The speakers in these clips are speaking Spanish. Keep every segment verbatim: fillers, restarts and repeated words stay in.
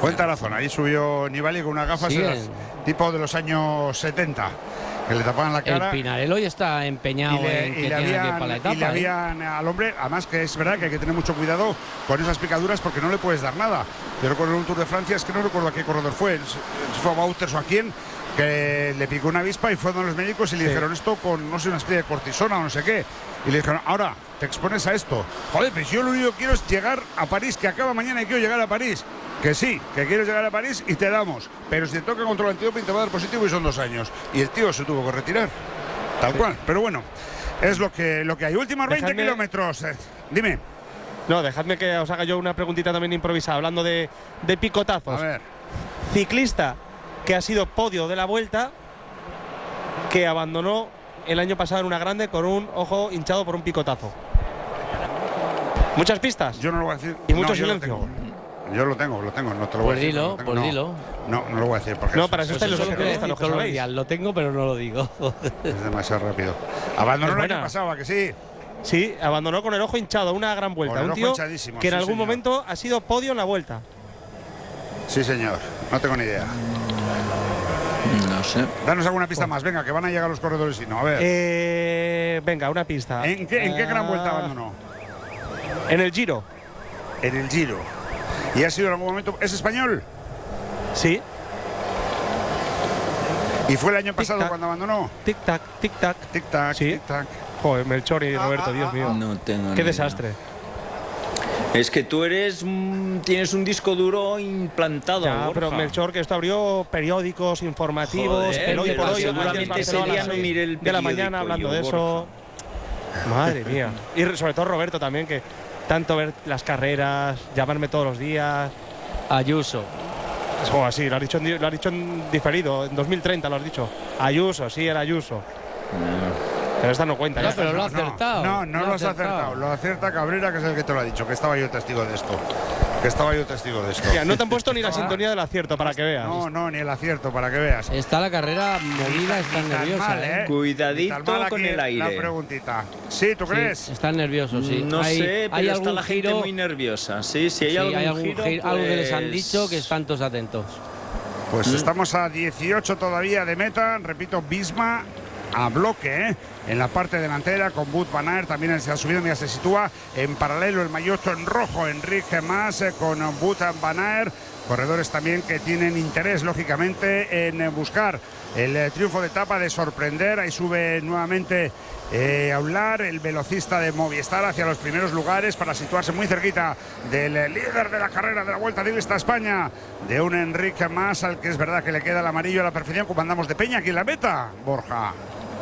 Cuenta la zona, ahí subió Nibali con unas gafas de los, tipo de los años setenta, que le tapaban la cara. El Pinarello ya está empeñado y le, en y que le tiene habían, que ir para la etapa. y le habían ¿eh? al hombre, además que es verdad que hay que tener mucho cuidado con esas picaduras porque no le puedes dar nada. Yo recuerdo un Tour de Francia, es que no recuerdo a qué corredor fue, si fue a Wouters o a quién, que le picó una avispa y fueron los médicos y le sí. dijeron esto con, no sé, una especie de cortisona o no sé qué. Y le dijeron, ahora te expones a esto. Joder, pues yo lo único que quiero es llegar a París, que acaba mañana y quiero llegar a París. Que sí, que quieres llegar a París y te damos. Pero si te toca control antidoping te va a dar positivo y son dos años. Y el tío se tuvo que retirar. Tal sí. cual. Pero bueno, es lo que, lo que hay. Últimos dejadme... veinte kilómetros. Eh, dime. No, dejadme que os haga yo una preguntita también improvisada, hablando de, de picotazos. A ver. Ciclista que ha sido podio de la Vuelta, que abandonó el año pasado en una grande con un ojo hinchado por un picotazo. Muchas pistas. Yo no lo voy a decir. Y mucho no, silencio. Yo lo tengo, lo tengo, no te lo pues voy a decir. Dilo, no pues no, dilo, no, no lo voy a decir. Porque no, eso, para eso eso, estáis eso, los eso, lo que sabéis. Lo tengo, pero no lo digo. Es demasiado rápido. Abandonó el año pasado, que sí. Sí, abandonó con el ojo hinchado, una gran Vuelta. Un tío que en sí, algún señor. momento ha sido podio en la Vuelta. Sí, señor. No tengo ni idea. No sé. Danos alguna pista oh. más, venga, que van a llegar los corredores y no. A ver. Eh, venga, una pista. ¿En qué, ¿En qué gran Vuelta abandonó? En el Giro. En el Giro. ¿Y ha sido en algún momento? ¿Es español? Sí. ¿Y fue el año pasado tic -tac. cuando abandonó? Tic-tac, tic-tac. Tic-tac, sí. tic-tac. Joder, Melchor y Roberto, ah, Dios ah, mío. No tengo Qué desastre. Idea. Es que tú eres tienes un disco duro implantado. Ya, Borja. pero Melchor, que esto abrió periódicos informativos, Joder, pero hoy por hoy seguramente ese día no miré el de la mañana hablando yo, de eso. Borja. Madre mía. Y sobre todo Roberto también, que tanto ver las carreras, llamarme todos los días. Ayuso. Oh, sí, lo has dicho en, lo has dicho en diferido, en dos mil treinta lo has dicho. Ayuso, sí, era Ayuso. No. Pero esta no cuenta. No, ya. pero lo ha acertado. No, no, no lo has acertado. acertado. Lo acierta Cabrera, que es el que te lo ha dicho, que estaba yo testigo de esto. Que estaba yo testigo de esto. Mira, no te han puesto ni la sintonía del acierto para que veas. No, no, ni el acierto para que veas. Está la carrera movida, está nerviosa. Mal, ¿eh? Cuidadito con el aire. La preguntita. ¿Sí, tú crees? Sí, están nerviosos, sí. No hay, sé, pero hay está la gente giro, muy nerviosa. Sí, sí, hay, sí, algún, hay algún giro, giro, pues... algo que les han dicho que están todos atentos. Pues ¿Mm? estamos a dieciocho todavía de meta. Repito, Visma a bloque, ¿eh? En la parte delantera con Wout van Aert, también se ha subido, ya se sitúa en paralelo el maillot en rojo Enrique Mas eh, con Wout van Aert, corredores también que tienen interés lógicamente en eh, buscar el eh, triunfo de etapa, de sorprender. Ahí sube nuevamente eh, Aular, el velocista de Movistar, hacia los primeros lugares para situarse muy cerquita del eh, líder de la carrera de la Vuelta Ciclista a España, de un Enrique Mas, al que es verdad que le queda el amarillo a la perfección, como andamos de peña aquí en la meta, Borja.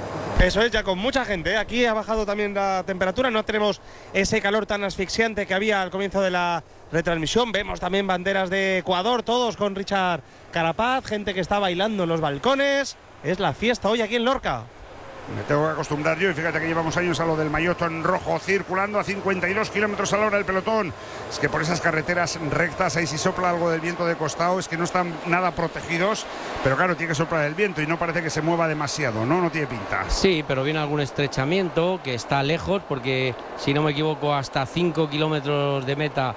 Eso es, ya con mucha gente, ¿eh? Aquí ha bajado también la temperatura, no tenemos ese calor tan asfixiante que había al comienzo de la retransmisión. Vemos también banderas de Ecuador, todos con Richard Carapaz, gente que está bailando en los balcones. Es la fiesta hoy aquí en Lorca. Me tengo que acostumbrar yo, y fíjate que llevamos años a lo del maillot en rojo, circulando a cincuenta y dos kilómetros a la hora el pelotón. Es que por esas carreteras rectas, ahí si sopla algo del viento de costado, es que no están nada protegidos, pero claro, tiene que soplar el viento y no parece que se mueva demasiado, ¿no? No tiene pinta. Sí, pero viene algún estrechamiento que está lejos, porque si no me equivoco, hasta cinco kilómetros de meta,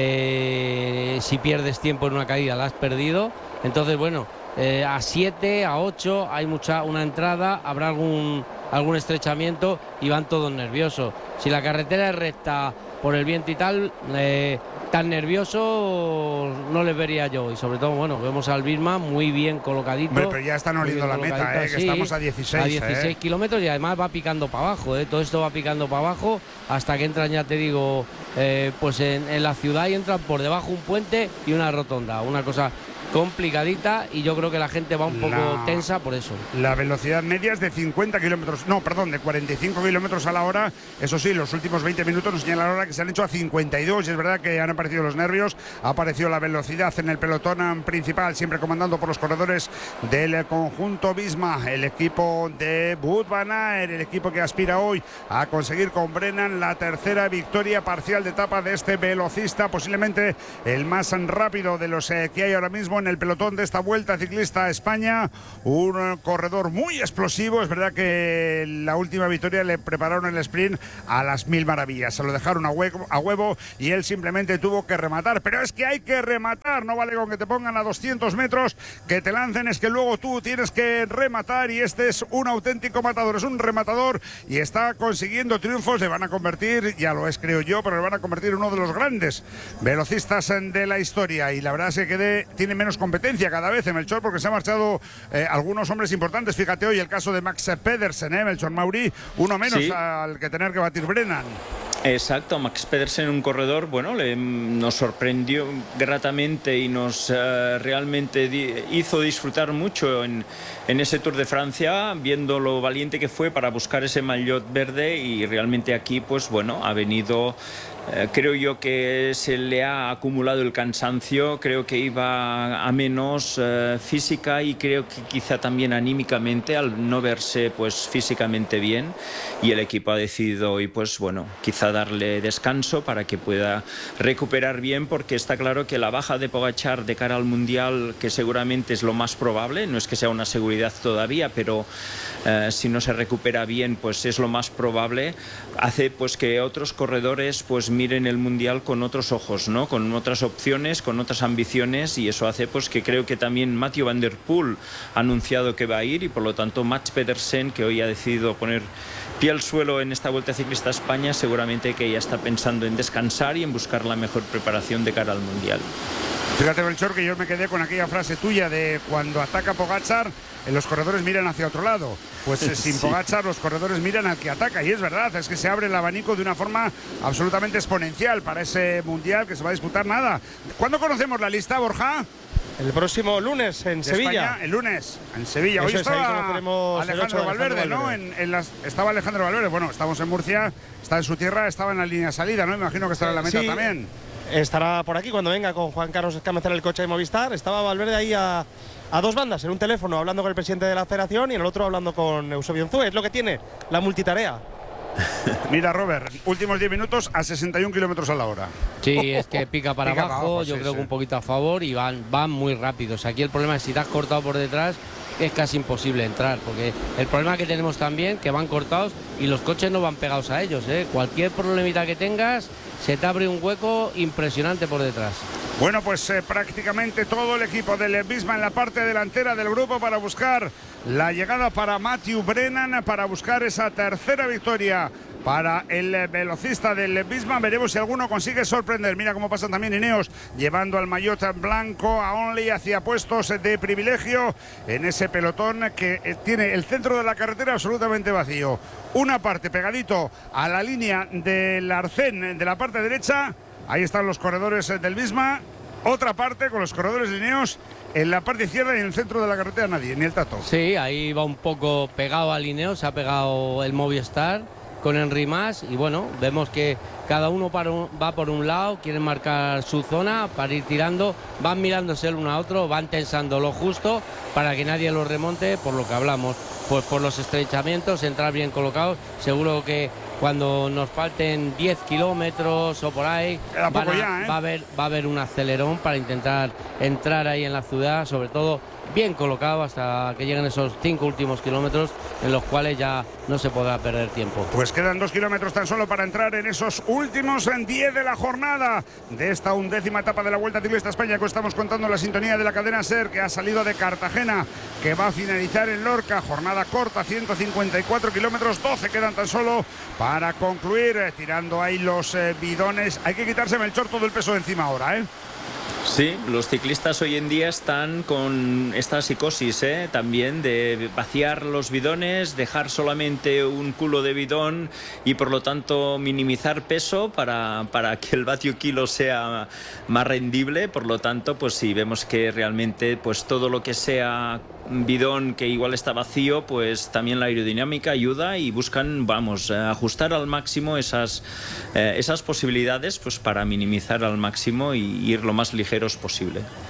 eh, si pierdes tiempo en una caída, la has perdido. Entonces, bueno, Eh, a siete, a ocho hay mucha una entrada, habrá algún algún estrechamiento y van todos nerviosos. Si la carretera es recta por el viento y tal, eh, tan nerviosos no les vería yo. Y sobre todo, bueno, vemos al Visma muy bien colocadito. Hombre, pero ya están oliendo la meta, eh, que sí, estamos a dieciséis. A dieciséis eh. kilómetros y además va picando para abajo, eh. Todo esto va picando para abajo hasta que entran, ya te digo, eh, pues en, en la ciudad, y entran por debajo un puente y una rotonda. Una cosa complicadita, y yo creo que la gente va un poco la, tensa por eso. La velocidad media es de cincuenta kilómetros, no, perdón, de cuarenta y cinco kilómetros a la hora. Eso sí, los últimos veinte minutos nos señala la hora que se han hecho a cincuenta y dos, y es verdad que han aparecido los nervios, ha aparecido la velocidad en el pelotón principal, siempre comandando por los corredores del conjunto Visma, el equipo de Wout van Aert, el equipo que aspira hoy a conseguir con Brennan la tercera victoria parcial de etapa de este velocista, posiblemente el más rápido de los eh, que hay ahora mismo en el pelotón de esta Vuelta Ciclista a España, un corredor muy explosivo. Es verdad que la última victoria le prepararon el sprint a las mil maravillas, se lo dejaron a huevo, a huevo y él simplemente tuvo que rematar, pero es que hay que rematar, no vale con que te pongan a doscientos metros, que te lancen, es que luego tú tienes que rematar, y este es un auténtico matador, es un rematador y está consiguiendo triunfos. Le van a convertir, ya lo es creo yo, pero le van a convertir en uno de los grandes velocistas de la historia, y la verdad es que quede, tiene menos competencia cada vez en Melchor, porque se han marchado eh, algunos hombres importantes. Fíjate hoy el caso de Max Pedersen, eh, Melchor Mauri, uno menos sí. al que tener que batir Brennan. Exacto, Max Pedersen, un corredor, bueno, le, nos sorprendió gratamente y nos uh, realmente di, hizo disfrutar mucho en, en ese Tour de Francia, viendo lo valiente que fue para buscar ese maillot verde, y realmente aquí, pues bueno, ha venido... Eh, creo yo que se le ha acumulado el cansancio, creo que iba a menos eh, física, y creo que quizá también anímicamente, al no verse pues físicamente bien, y el equipo ha decidido hoy pues bueno, quizá darle descanso para que pueda recuperar bien, porque está claro que la baja de Pogačar de cara al Mundial, que seguramente es lo más probable, no es que sea una seguridad todavía, pero eh, si no se recupera bien pues es lo más probable, hace pues que otros corredores pues miren el Mundial con otros ojos, ¿no? Con otras opciones, con otras ambiciones, y eso hace pues que creo que también Mathieu van der Poel ha anunciado que va a ir, y por lo tanto Max Pedersen, que hoy ha decidido poner pie al suelo en esta Vuelta Ciclista a España, seguramente que ya está pensando en descansar y en buscar la mejor preparación de cara al Mundial. Fíjate, Melchor, que yo me quedé con aquella frase tuya de cuando ataca Pogačar, los corredores miran hacia otro lado. Pues eh, sin sí. Pogačar los corredores miran al que ataca, y es verdad, es que se abre el abanico de una forma absolutamente exponencial para ese Mundial que se va a disputar. Nada. ¿Cuándo conocemos la lista, Borja? El próximo lunes en de Sevilla. España, el lunes en Sevilla. Hoy Eso estaba es, Alejandro Valverde, Valverde, ¿no? En, en las, estaba Alejandro Valverde. Bueno, estamos en Murcia, está en su tierra, estaba en la línea de salida, ¿no? Me imagino que estará en la meta sí. también. Estará por aquí cuando venga con Juan Carlos Escámez en el coche de Movistar. Estaba Valverde ahí a, a dos bandas, en un teléfono hablando con el presidente de la federación y en el otro hablando con Eusebio Unzúe. Es lo que tiene la multitarea. Mira, Robert, últimos diez minutos a sesenta y un kilómetros a la hora. Sí, es que pica para pica abajo, abajo, yo sí, creo sí. que un poquito a favor, y van, van muy rápidos. Aquí el problema es si te has cortado por detrás, es casi imposible entrar, porque el problema que tenemos también, que van cortados y los coches no van pegados a ellos, ¿eh? Cualquier problemita que tengas, se te abre un hueco impresionante por detrás. Bueno, pues eh, prácticamente todo el equipo del Visma en la parte delantera del grupo para buscar la llegada para Mathieu Brennan, para buscar esa tercera victoria para el velocista del Visma. Veremos si alguno consigue sorprender. Mira cómo pasan también Ineos, llevando al maillot blanco a Onley hacia puestos de privilegio en ese pelotón que tiene el centro de la carretera absolutamente vacío. Una parte pegadito a la línea del Arcén de la parte derecha, ahí están los corredores del Visma. Otra parte con los corredores de Ineos en la parte izquierda, y en el centro de la carretera nadie, ni el Tato. Sí, ahí va un poco pegado al Ineos, se ha pegado el Movistar con Henry Mas, y bueno, vemos que cada uno para un, va por un lado, quieren marcar su zona para ir tirando, van mirándose el uno a otro, van tensando lo justo para que nadie los remonte, por lo que hablamos, pues por los estrechamientos, entrar bien colocados. Seguro que cuando nos falten diez kilómetros o por ahí, van a, ya, ¿eh? va, a haber, va a haber un acelerón para intentar entrar ahí en la ciudad, sobre todo bien colocado hasta que lleguen esos cinco últimos kilómetros, en los cuales ya no se podrá perder tiempo. Pues quedan dos kilómetros tan solo para entrar en esos últimos en diez de la jornada de esta undécima etapa de la Vuelta Ciclista a España, que estamos contando la sintonía de la cadena SER, que ha salido de Cartagena, que va a finalizar en Lorca. Jornada corta, ciento cincuenta y cuatro kilómetros, doce quedan tan solo para concluir, eh, tirando ahí los eh, bidones. Hay que quitarse, Melchor, todo el peso de encima ahora, ¿eh? Sí, los ciclistas hoy en día están con esta psicosis, ¿eh? También de vaciar los bidones, dejar solamente un culo de bidón y por lo tanto minimizar peso para, para que el vatio kilo sea más rendible. Por lo tanto, pues sí, vemos que realmente pues todo lo que sea bidón que igual está vacío, pues también la aerodinámica ayuda, y buscan, vamos, ajustar al máximo esas, eh, esas posibilidades pues para minimizar al máximo y ir lo más ligeros posible.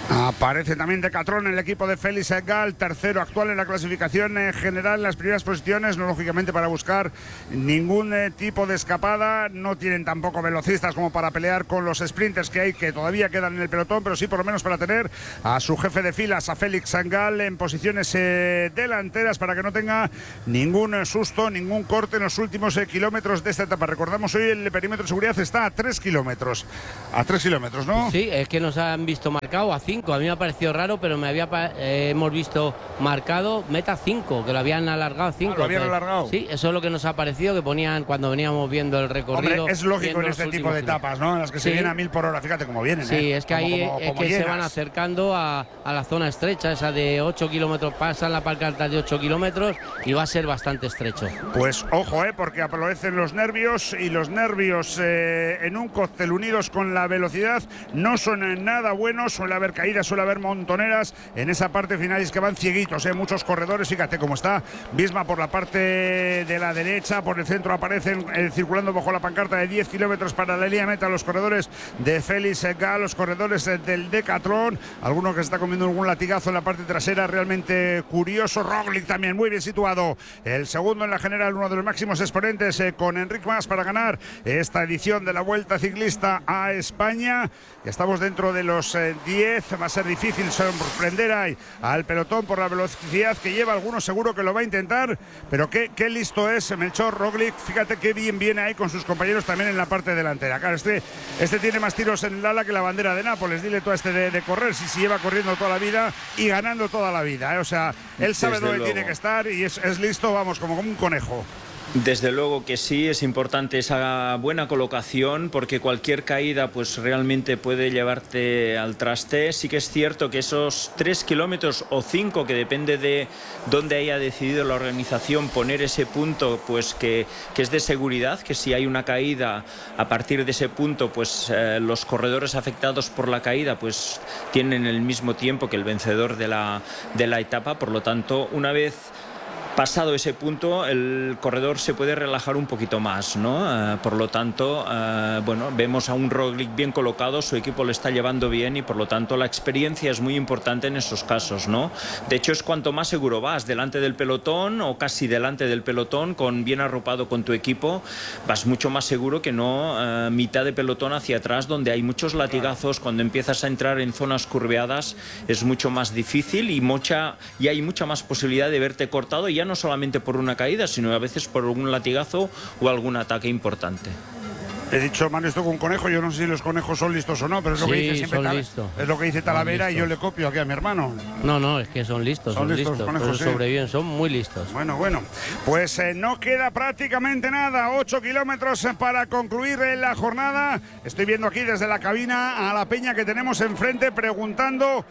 Aparece también Decathlon en el equipo de Félix Gal, tercero actual en la clasificación eh, general en las primeras posiciones, no lógicamente para buscar ningún eh, tipo de escapada. No tienen tampoco velocistas como para pelear con los sprinters que hay, que todavía quedan en el pelotón, pero sí por lo menos para tener a su jefe de filas, a Félix Gal, en posiciones eh, delanteras para que no tenga ningún eh, susto, ningún corte en los últimos eh, kilómetros de esta etapa. Recordamos, hoy el perímetro de seguridad está a tres kilómetros. A tres kilómetros, ¿no? Sí, es que nos han visto marcado a cinco. A mí me ha parecido raro, pero me había eh, hemos visto marcado meta cinco, que lo habían alargado a cinco. Ah, ¿lo habían pero, alargado? Sí, eso es lo que nos ha parecido, que ponían cuando veníamos viendo el recorrido. Hombre, es lógico en este tipo de etapas, ¿no? En las que sí. se viene a mil por hora, fíjate cómo vienen. Sí, ¿eh? es que como, ahí como, es como que llenas. se van acercando a, a la zona estrecha, esa de ocho kilómetros, pasan la pancarta de ocho kilómetros y va a ser bastante estrecho. Pues ojo, ¿eh? Porque aparecen los nervios, y los nervios eh, en un cóctel unidos con la velocidad no son nada buenos. Suele haber caídas, suele haber montoneras en esa parte final, y es que van cieguitos, ¿eh? Muchos corredores. Fíjate cómo está Visma por la parte de la derecha, por el centro aparecen eh, circulando bajo la pancarta de diez kilómetros para la línea meta los corredores de Félix Gal, los corredores eh, del Decathlon, alguno que se está comiendo algún latigazo en la parte trasera, realmente curioso. Roglic también muy bien situado, el segundo en la general, uno de los máximos exponentes eh, con Enric Mas para ganar esta edición de la Vuelta Ciclista a España. Estamos dentro de los eh, diez, va a ser difícil sorprender ahí al pelotón por la velocidad que lleva. Algunos seguro que lo va a intentar, pero qué, qué listo es Melchor Roglic. Fíjate qué bien viene ahí con sus compañeros también en la parte delantera. Claro, este, este tiene más tiros en el ala que la bandera de Nápoles. Dile tú a este de, de correr, si se lleva corriendo toda la vida y ganando toda la vida, ¿eh? O sea, él sabe Desde dónde luego. tiene que estar y es, es listo, vamos, como, como un conejo. Desde luego que sí, es importante esa buena colocación, porque cualquier caída pues realmente puede llevarte al traste. Sí que es cierto que esos tres kilómetros o cinco, que depende de dónde haya decidido la organización poner ese punto, pues que, que es de seguridad, que si hay una caída a partir de ese punto, pues eh, los corredores afectados por la caída pues tienen el mismo tiempo que el vencedor de la, de la etapa. Por lo tanto, una vez pasado ese punto, el corredor se puede relajar un poquito más, ¿no? Uh, por lo tanto, uh, bueno, vemos a un Roglic bien colocado, su equipo le está llevando bien, y por lo tanto la experiencia es muy importante en esos casos, ¿no? De hecho, es cuanto más seguro vas delante del pelotón o casi delante del pelotón, con bien arropado con tu equipo, vas mucho más seguro que no uh, mitad de pelotón hacia atrás, donde hay muchos latigazos. Cuando empiezas a entrar en zonas curveadas es mucho más difícil y mucha y hay mucha más posibilidad de verte cortado, y ya no solamente por una caída, sino a veces por algún latigazo o algún ataque importante. He dicho, Manu, esto con un conejo, yo no sé si los conejos son listos o no, pero es lo Sí, que dice siempre son Tal- listos. es lo que dice Talavera, y yo le copio aquí a mi hermano. No, no, es que son listos, Son son, listos, listos, conejos, pero sí. sobreviven, son muy listos. Bueno, bueno, pues eh, no queda prácticamente nada, ocho kilómetros para concluir eh, la jornada. Estoy viendo aquí desde la cabina a la peña que tenemos enfrente, preguntando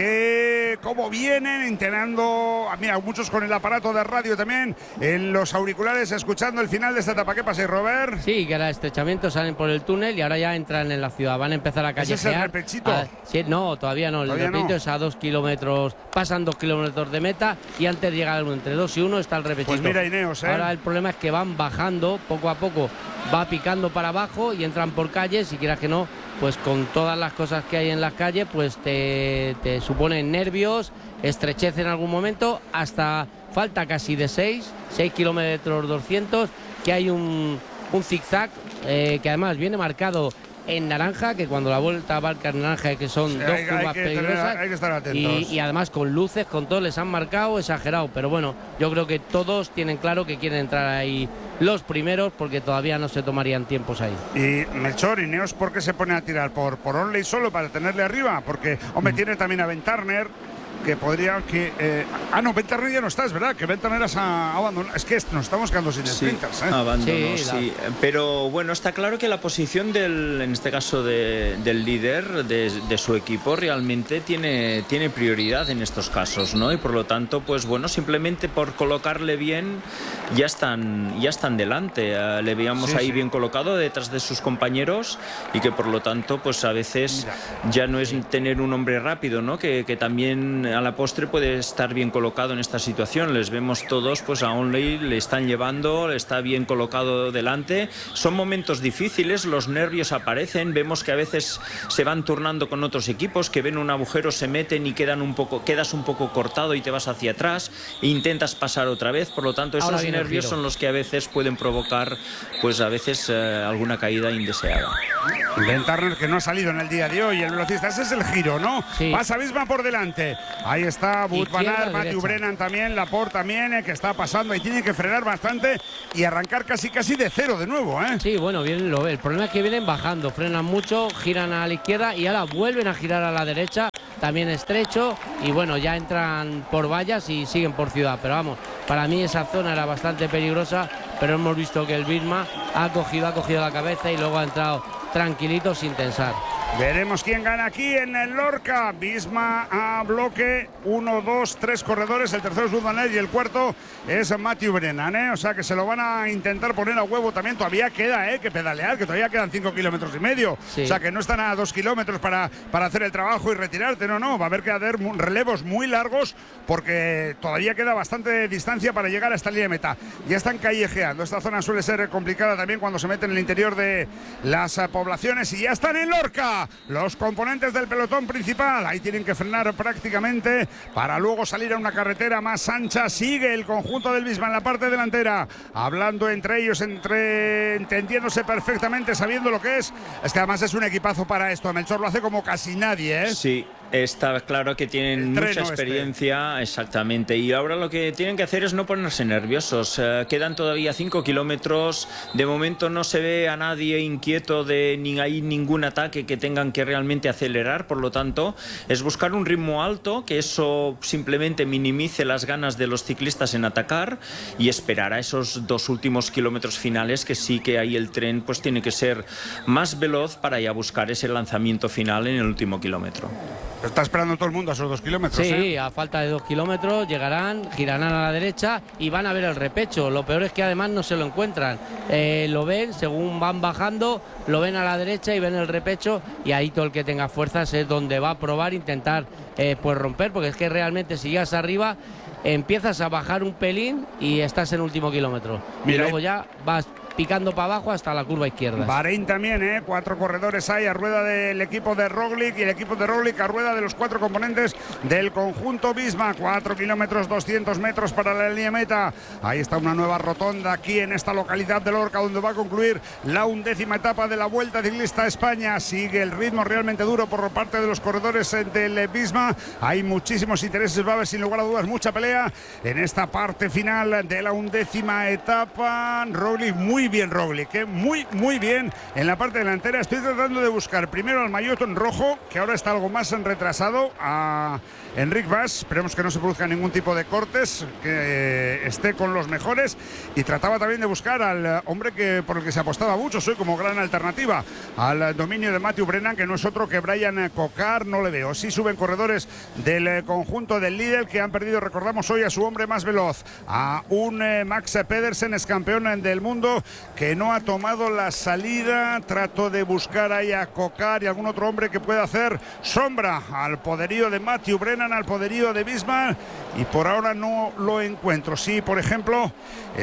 que cómo vienen, intentando, mira, muchos con el aparato de radio también, en los auriculares, escuchando el final de esta etapa. ¿Qué pasa, Robert? Sí, que era estrechamiento, salen por el túnel y ahora ya entran en la ciudad, van a empezar a ¿Ese callejear. es el repechito? Ah, sí, no, todavía no, el ¿Todavía repechito no? es a dos kilómetros, pasan dos kilómetros de meta, y antes de llegar entre dos y uno está el repechito. Pues mira, Ineos, ¿eh? Ahora el problema es que van bajando poco a poco, va picando para abajo y entran por calles, y quieras que no, pues con todas las cosas que hay en las calles, pues te, te suponen nervios, estrechez en algún momento, hasta falta casi de seis kilómetros doscientos, que hay un, un zigzag eh, que además viene marcado en naranja, que cuando la vuelta marca en naranja, que son Sí, dos hay- hay curvas que tener- peligrosas, hay que estar atentos. y, y además con luces, con todo, les han marcado exagerado, pero bueno, yo creo que todos tienen claro que quieren entrar ahí los primeros, porque todavía no se tomarían tiempos ahí. Y Melchor, Ineos, ¿por qué se pone a tirar? ¿Por, por Onley solo para tenerle arriba? Porque, hombre, tiene también a Ben Turner, que podría que... Eh, ah, no, Ben Turner ya no está, es verdad, que Ben Turner ha abandonado. Es que nos estamos quedando sin sprinters, ¿eh? Abandonó, Sí, sí. Pero bueno, está claro que la posición del, en este caso de, del líder de, de su equipo realmente tiene, tiene prioridad en estos casos, ¿no? Y por lo tanto, pues bueno, simplemente por colocarle bien ya están, ya están delante. Uh, le veíamos Sí, ahí sí. bien colocado detrás de sus compañeros, y que por lo tanto, pues a veces Mira. ya no es tener un hombre rápido, ¿no? Que, que también también a la postre puede estar bien colocado en esta situación. Les vemos todos, pues a Onley le están llevando, le está bien colocado delante. Son momentos difíciles, los nervios aparecen, vemos que a veces se van turnando con otros equipos, que ven un agujero, se meten y quedan un poco, quedas un poco cortado y te vas hacia atrás e intentas pasar otra vez. Por lo tanto, esos nervios son los que a veces pueden provocar, pues a veces eh, alguna caída indeseada. Ben Turner, que no ha salido en el día de hoy, el velocista. Ese es el giro, ¿no? Sí. Pasa Bisma por delante. Ahí está Wout van Aert, Matthew Brennan también, Laporte también, eh, que está pasando y tiene que frenar bastante y arrancar casi casi de cero de nuevo, ¿eh? Sí, bueno, bien lo ve. El problema es que vienen bajando, frenan mucho, giran a la izquierda y ahora vuelven a girar a la derecha, también estrecho, y bueno, ya entran por vallas y siguen por ciudad. Pero vamos, para mí esa zona era bastante peligrosa, pero hemos visto que el Bisma ha cogido, ha cogido la cabeza y luego ha entrado tranquilito sin tensar. Veremos quién gana aquí en el Lorca. Bisma a bloque, uno, dos, tres corredores. El tercero es Wout van Aert y el cuarto es Matthew Brennan, ¿eh? O sea que se lo van a intentar poner a huevo también. Todavía queda, ¿eh? Que pedalear, que todavía quedan cinco kilómetros y medio. Sí. O sea que no están a dos kilómetros para, para hacer el trabajo y retirarte. No, no, va a haber que hacer relevos muy largos porque todavía queda bastante distancia para llegar a esta línea de meta. Ya están callejeando. Esta zona suele ser complicada también cuando se meten en el interior de las poblaciones y ya están en Lorca los componentes del pelotón principal. Ahí tienen que frenar prácticamente para luego salir a una carretera más ancha. Sigue el conjunto del Bisma en la parte delantera, hablando entre ellos, entre entendiéndose perfectamente, sabiendo lo que es. Es que además es un equipazo para esto. Melchor lo hace como casi nadie, ¿eh? Sí. Está claro que tienen mucha experiencia, este. Exactamente, y ahora lo que tienen que hacer es no ponerse nerviosos. Eh, quedan todavía cinco kilómetros, de momento no se ve a nadie inquieto de ni hay ningún ataque que tengan que realmente acelerar, por lo tanto es buscar un ritmo alto, que eso simplemente minimice las ganas de los ciclistas en atacar y esperar a esos dos últimos kilómetros finales, que sí que ahí el tren pues tiene que ser más veloz para ya buscar ese lanzamiento final en el último kilómetro. Está esperando todo el mundo a esos dos kilómetros. Sí, ¿eh? A falta de dos kilómetros llegarán, girarán a la derecha y van a ver el repecho. Lo peor es que además no se lo encuentran. Eh, lo ven, según van bajando, lo ven a la derecha y ven el repecho, y ahí todo el que tenga fuerzas es donde va a probar, intentar eh, pues romper, porque es que realmente si llegas arriba empiezas a bajar un pelín y estás en el último kilómetro. Mira, y luego ya vas picando para abajo hasta la curva izquierda. Bahrein también, ¿eh? Cuatro corredores hay a rueda del equipo de Roglic y el equipo de Roglic a rueda de los cuatro componentes del conjunto Bisma. Cuatro kilómetros, doscientos metros para la línea meta. Ahí está una nueva rotonda aquí en esta localidad de Lorca, donde va a concluir la undécima etapa de la Vuelta Ciclista a España. Sigue el ritmo realmente duro por parte de los corredores del Bisma. Hay muchísimos intereses, va a haber sin lugar a dudas mucha pelea en esta parte final de la undécima etapa. Roglic muy bien, Roglic, ¿eh? muy muy bien en la parte delantera. Estoy tratando de buscar primero al maillot en rojo, que ahora está algo más en retrasado, a Enric Mas. Esperemos que no se produzca ningún tipo de cortes, que eh, esté con los mejores, y trataba también de buscar al hombre que por el que se apostaba mucho, soy como gran alternativa al dominio de Matthew Brennan, que no es otro que Brian Cocar. No le veo. Sí suben corredores del eh, conjunto del líder, que han perdido, recordamos hoy, a su hombre más veloz, a un eh, Max Pedersen, es campeón del mundo, que no ha tomado la salida. Trato de buscar ahí a Cocar y algún otro hombre que pueda hacer sombra al poderío de Matthew Brennan, al poderío de Bisma, y por ahora no lo encuentro. Sí, por ejemplo,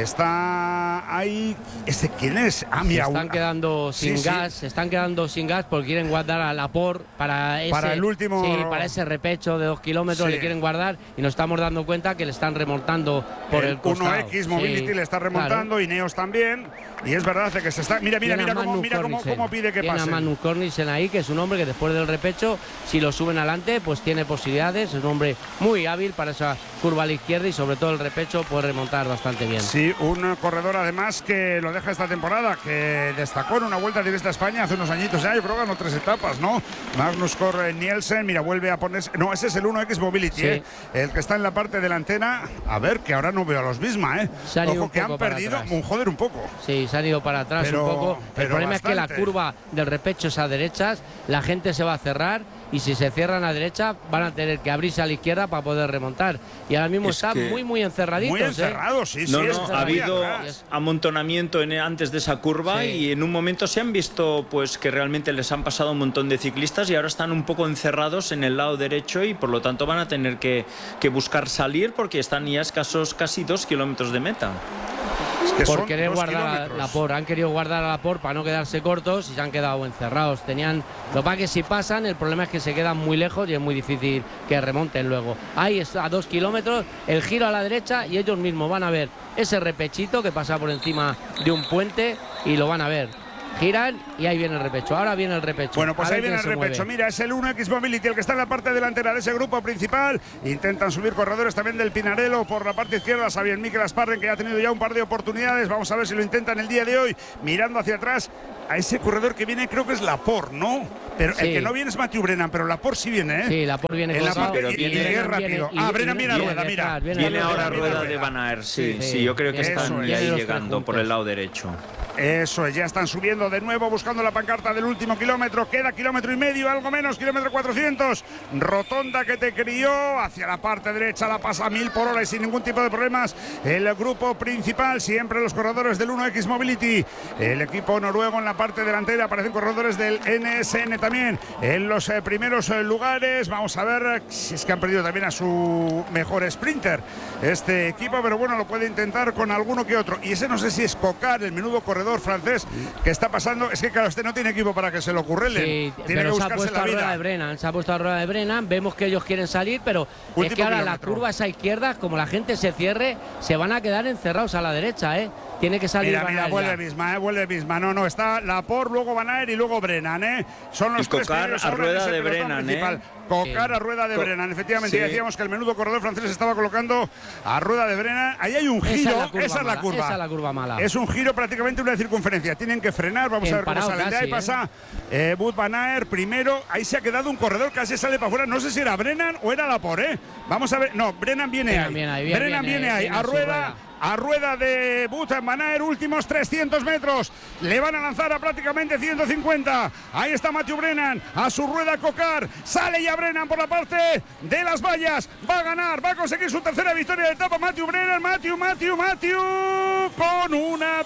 está ahí. ¿Este quién es? Ah, mira, se están quedando sin sí, gas, sí. se están quedando sin gas porque quieren guardar a Laporte para ese, para el último, sí, para ese repecho de dos kilómetros, sí. le quieren guardar, y nos estamos dando cuenta que le están remontando por el, el costado. uno X Mobility sí, le está remontando, claro. Ineos también. Y es verdad que se está. Mira, mira, mira cómo, mira cómo, cómo pide que pase. Tiene a Manu Cornissen ahí, que es un hombre que después del repecho, si lo suben adelante, pues tiene posibilidades. Es un hombre muy hábil para esa curva a la izquierda y sobre todo el repecho puede remontar bastante bien. Sí, un corredor además que lo deja esta temporada, que destacó en una Vuelta Ciclista a España hace unos añitos ya. Yo creo que ganó tres etapas, ¿no? Magnus Cor Nielsen, mira, vuelve a ponerse. No, ese es el uno X Mobility, sí. ¿eh? El que está en la parte delantera. A ver, que ahora no veo a los Bisma, ¿eh? Ojo, que han perdido, un joder un poco. Sí, se han ido para atrás Pero- un poco. El pero problema es que la bastante. curva del repecho es a derechas, la gente se va a cerrar y si se cierran a derecha van a tener que abrirse a la izquierda para poder remontar. Y ahora mismo Es están que- muy, muy encerraditos. Muy ¿eh? encerrados, sí, No, sí. es no, que ha está muy habido atrás. amontonamiento en, antes de esa curva Sí. y en un momento se han visto pues que realmente les han pasado un montón de ciclistas y ahora están un poco encerrados en el lado derecho y por lo tanto van a tener que, que buscar salir porque están ya escasos casi dos kilómetros de meta. Es que Por son querer dos guardar a kilómetros. la por, han querido guardar a la por para no quedarse cortos y se han quedado encerrados. Tenían, lo que pasa es que si pasan, el problema es que se quedan muy lejos y es muy difícil que remonten luego. Ahí está, a dos kilómetros, el giro a la derecha y ellos mismos van a ver ese repechito que pasa por encima de un puente y lo van a ver. Giran y ahí viene el repecho. Ahora viene el repecho. Bueno, pues A ver ahí viene el quién se repecho. mueve. Mira, es el uno X Mobility el que está en la parte delantera de ese grupo principal. Intentan subir corredores también del Pinarello por la parte izquierda. Xavier Miquel Asparren, que ya ha tenido ya un par de oportunidades. Vamos a ver si lo intentan el día de hoy. Mirando hacia atrás a ese corredor que viene, creo que es Laporte, ¿no? Pero Sí. el que no viene es Mathieu Brennan, pero Laporte sí viene, ¿eh? Sí, la por viene En la colgado, parte- y- y Brennan es rápido. y- Ah, y- Brennan y- viene a viene rueda, mira. detrás, viene Viene a ahora rueda. rueda de Van Aert, sí, Sí, sí, yo creo que viene- están eso es. ya ahí Vienen los tres llegando por juntos. el lado derecho. Eso es, ya están subiendo de nuevo buscando la pancarta del último kilómetro. Queda kilómetro y medio, algo menos, kilómetro cuatrocientos. Rotonda que te crió hacia la parte derecha, la pasa a mil por hora y sin ningún tipo de problemas. El grupo principal, siempre los corredores del uno X Mobility. El equipo noruego en la parte delantera, aparecen corredores del N S N también. En los eh, primeros eh, lugares, vamos a ver eh, si es que han perdido también a su mejor sprinter este equipo, pero bueno, lo puede intentar con alguno que otro. Y ese no sé si es Cocar, el menudo corredor francés que está pasando. Es que claro, este no tiene equipo para que se lo ocurrele. Sí, tiene que pero se ha buscarse puesto la a rueda vida. de Brennan, se ha puesto a rueda de Brennan, vemos que ellos quieren salir, pero es Último que ahora la kilómetro. curva esa izquierda, como la gente se cierre, se van a quedar encerrados a la derecha, ¿eh? Tiene que salir Mira, Van mira, Aert vuelve ya. Bisma, eh, vuelve Bisma. No, no, está Laporte, luego Van Aert y luego Brennan, ¿eh? Son los Y tres Cocar primeros a ahora en rueda ese de pelotón Brennan, principal. ¿eh? Cocar Sí. a rueda de Co- Brennan. Efectivamente, sí. decíamos que el menudo corredor francés se estaba colocando a rueda de Brennan. Ahí hay un Esa es giro, la curva esa es la mala, curva. esa es la curva mala. Es un giro prácticamente una circunferencia. Tienen que frenar, vamos a ver cómo Emparado salen de ahí. casi, Pasa eh, Wout van Aert primero. Ahí se ha quedado un corredor, casi sale para afuera. No sé si era Brennan o era Laporte, ¿eh? Vamos a ver. No, Brennan viene Brennan ahí. viene ahí, bien, Brennan viene, viene ahí, viene a a su rueda. rueda. A rueda de Wout van Aert, últimos trescientos metros. Le van a lanzar a prácticamente ciento cincuenta. Ahí está Mathieu Brennan. A su rueda Cocar. Sale ya Brennan por la parte de las vallas. Va a ganar, va a conseguir su tercera victoria de etapa. Mathieu Brennan, Mathieu, Mathieu, Mathieu. Con una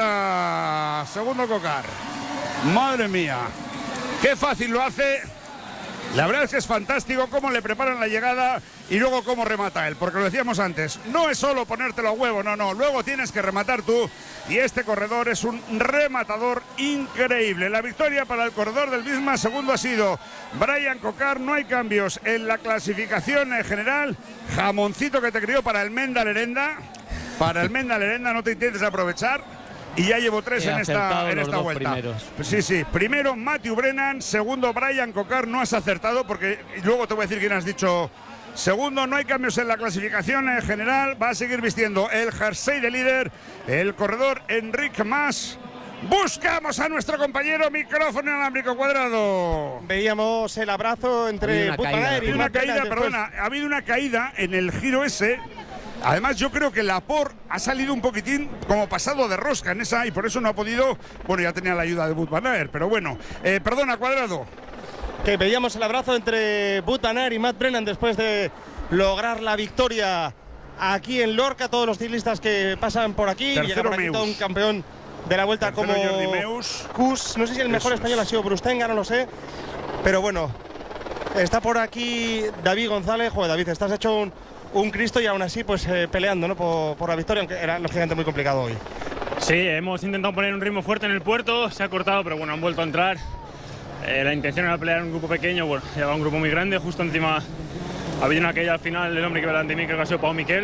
pata. Segundo Cocar. Madre mía. Qué fácil lo hace. La verdad es que es fantástico cómo le preparan la llegada y luego cómo remata él, porque lo decíamos antes, no es solo ponértelo a huevo, no, no, luego tienes que rematar tú y este corredor es un rematador increíble. La victoria para el corredor del Visma, segundo ha sido Brian Cocar, no hay cambios en la clasificación en general, jamoncito que te crió para el Menda Lerenda, para el Menda Lerenda no te intentes aprovechar. Y ya llevo tres He en esta, acertado en los esta dos vuelta. primeros. Sí, sí. Primero Mathieu Brennan, segundo Brian Cocar, no has acertado porque luego te voy a decir quién has dicho. Segundo, no hay cambios en la clasificación en general. Va a seguir vistiendo el jersey de líder el corredor Enric Mas. Buscamos a nuestro compañero, micrófono inalámbrico cuadrado. Veíamos el abrazo Ha entre habido una Wout van caída. Aert Ha y habido una Matt Brennan caída, después. perdona, ha habido una caída en el giro ese. Además, yo creo que Laporte ha salido un poquitín como pasado de rosca en esa y por eso no ha podido. Bueno, ya tenía la ayuda de Wout van Aert, pero bueno. Eh, perdona, cuadrado. Que veíamos el abrazo entre Wout van Aert y Matt Brennan después de lograr la victoria aquí en Lorca. Todos los ciclistas que pasan por aquí. Tercero Llega por aquí Meus. todo un campeón de la vuelta Tercero como Jordi Meus. Kuss. No sé si el mejor Eso es. español ha sido Brustenga, no lo sé. Pero bueno, está por aquí David González. Joder, David, estás hecho un, un Cristo y aún así pues eh, peleando, ¿no? por, por la victoria, aunque era lógicamente muy complicado hoy. Sí, hemos intentado poner un ritmo fuerte en el puerto, se ha cortado, pero bueno, han vuelto a entrar. Eh, la intención era pelear en un grupo pequeño, bueno, llevaba un grupo muy grande, justo encima ha habido una caída al final del hombre que iba delante de mí, creo que ha sido Pau Miquel,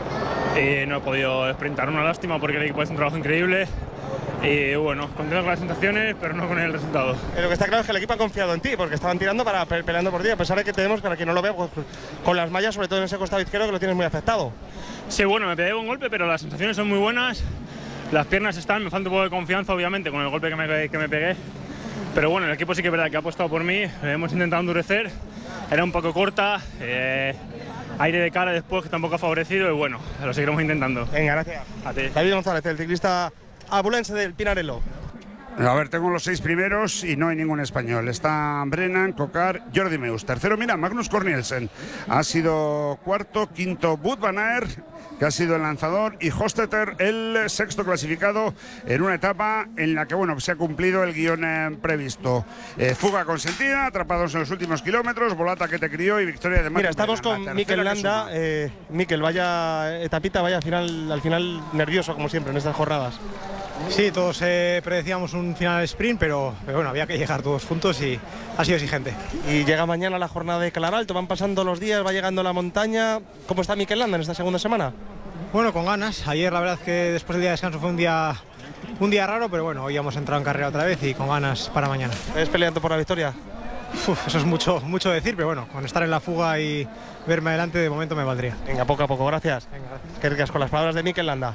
y no he podido sprintar, una lástima porque el equipo hace un trabajo increíble. Y bueno, contento con las sensaciones, pero no con el resultado. Eh, lo que está claro es que el equipo ha confiado en ti, porque estaban tirando para pe- peleando por ti, a pesar de que tenemos, para quien no lo vea, pues, con las mallas, sobre todo en ese costado izquierdo, que lo tienes muy afectado. Sí, bueno, me pegué un golpe, pero las sensaciones son muy buenas. Las piernas están, me falta un poco de confianza, obviamente, con el golpe que me, que me pegué. Pero bueno, el equipo sí que es verdad que ha apostado por mí, hemos intentado endurecer, era un poco corta, eh, aire de cara después que tampoco ha favorecido y bueno, lo seguiremos intentando. Venga, gracias. A ti. David González, el ciclista abulense del Pinarello. A ver, tengo los seis primeros y no hay ningún español. Está Brennan, Coquard, Jordi Meus. Tercero, mira, Magnus Cornielsen. Ha sido cuarto, quinto, Wout van Aert, que ha sido el lanzador, y Hostetter, el sexto clasificado en una etapa en la que, bueno, se ha cumplido el guión eh, previsto. Eh, fuga consentida, atrapados en los últimos kilómetros, volata que te crió y victoria de Matthew Mira, estamos Brennan, con Mikel Landa. Eh, Mikel, vaya etapita, vaya final, al final nervioso como siempre en estas jornadas. Sí, todos eh, predecíamos un final sprint, pero, pero bueno, había que llegar todos juntos y ha sido exigente. Y llega mañana la jornada de Clavalto, van pasando los días, va llegando la montaña. ¿Cómo está Mikel Landa en esta segunda semana? Bueno, con ganas. Ayer la verdad que después del día de descanso fue un día, un día raro, pero bueno, hoy hemos entrado en carrera otra vez y con ganas para mañana. ¿Estás peleando por la victoria? Uf, eso es mucho, mucho decir, pero bueno, con estar en la fuga y verme adelante de momento me valdría. Venga, poco a poco, gracias. Venga, gracias. Qué ricas con las palabras de Mikel Landa.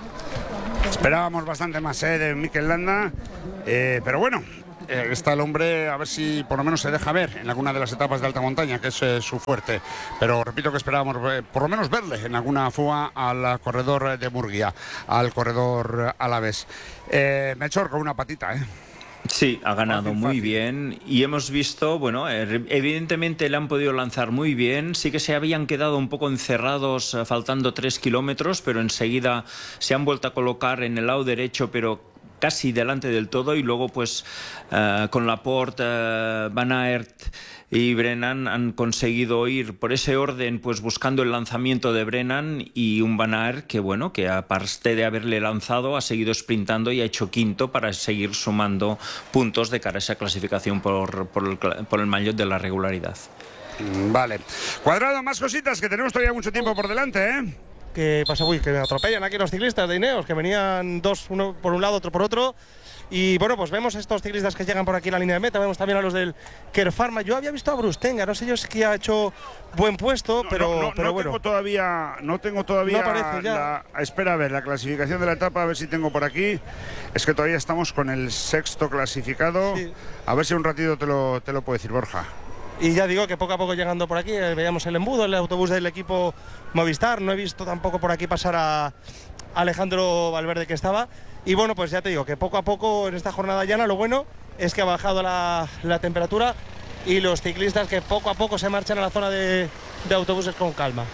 Esperábamos bastante más eh, de Mikel Landa, eh, pero bueno, eh, está el hombre, a ver si por lo menos se deja ver en alguna de las etapas de alta montaña, que es eh, su fuerte. Pero repito que esperábamos eh, por lo menos verle en alguna fuga al corredor de Murguía, al corredor alavés. Eh, Melchor con una patita, ¿eh? Sí, ha ganado Fácil, muy fácil. bien y hemos visto, bueno, eh, evidentemente le han podido lanzar muy bien, sí que se habían quedado un poco encerrados eh, faltando tres kilómetros, pero enseguida se han vuelto a colocar en el lado derecho, pero casi delante del todo, y luego pues eh, con Laporte, eh, Van Aert y Brennan han conseguido ir por ese orden, pues buscando el lanzamiento de Brennan, y un Van Aert que, bueno, que aparte de haberle lanzado ha seguido sprintando y ha hecho quinto para seguir sumando puntos de cara a esa clasificación por, por, el, por el maillot de la regularidad. Vale. Cuadrado, más cositas, que tenemos todavía mucho tiempo por delante, ¿eh? ¿Qué pasa? Uy, que me atropellan aquí los ciclistas de Ineos, que venían dos, uno por un lado, otro por otro. Y bueno, pues vemos estos ciclistas que llegan por aquí a la línea de meta. Vemos también a los del Care Pharma. Yo había visto a Brustenga, no sé yo si que ha hecho buen puesto, No, pero, no, no, pero no bueno. Tengo todavía, no tengo todavía. No aparece ya. La, espera a ver la clasificación de la etapa, a ver si tengo por aquí. Es que todavía estamos con el sexto clasificado. Sí. A ver si un ratito te lo, te lo puedo decir, Borja. Y ya digo que poco a poco llegando por aquí, eh, veíamos el embudo, el autobús del equipo Movistar. No he visto tampoco por aquí pasar a Alejandro Valverde, que estaba. Y bueno, pues ya te digo que poco a poco en esta jornada llana lo bueno es que ha bajado la, la temperatura y los ciclistas que poco a poco se marchan a la zona de, de autobuses con calma.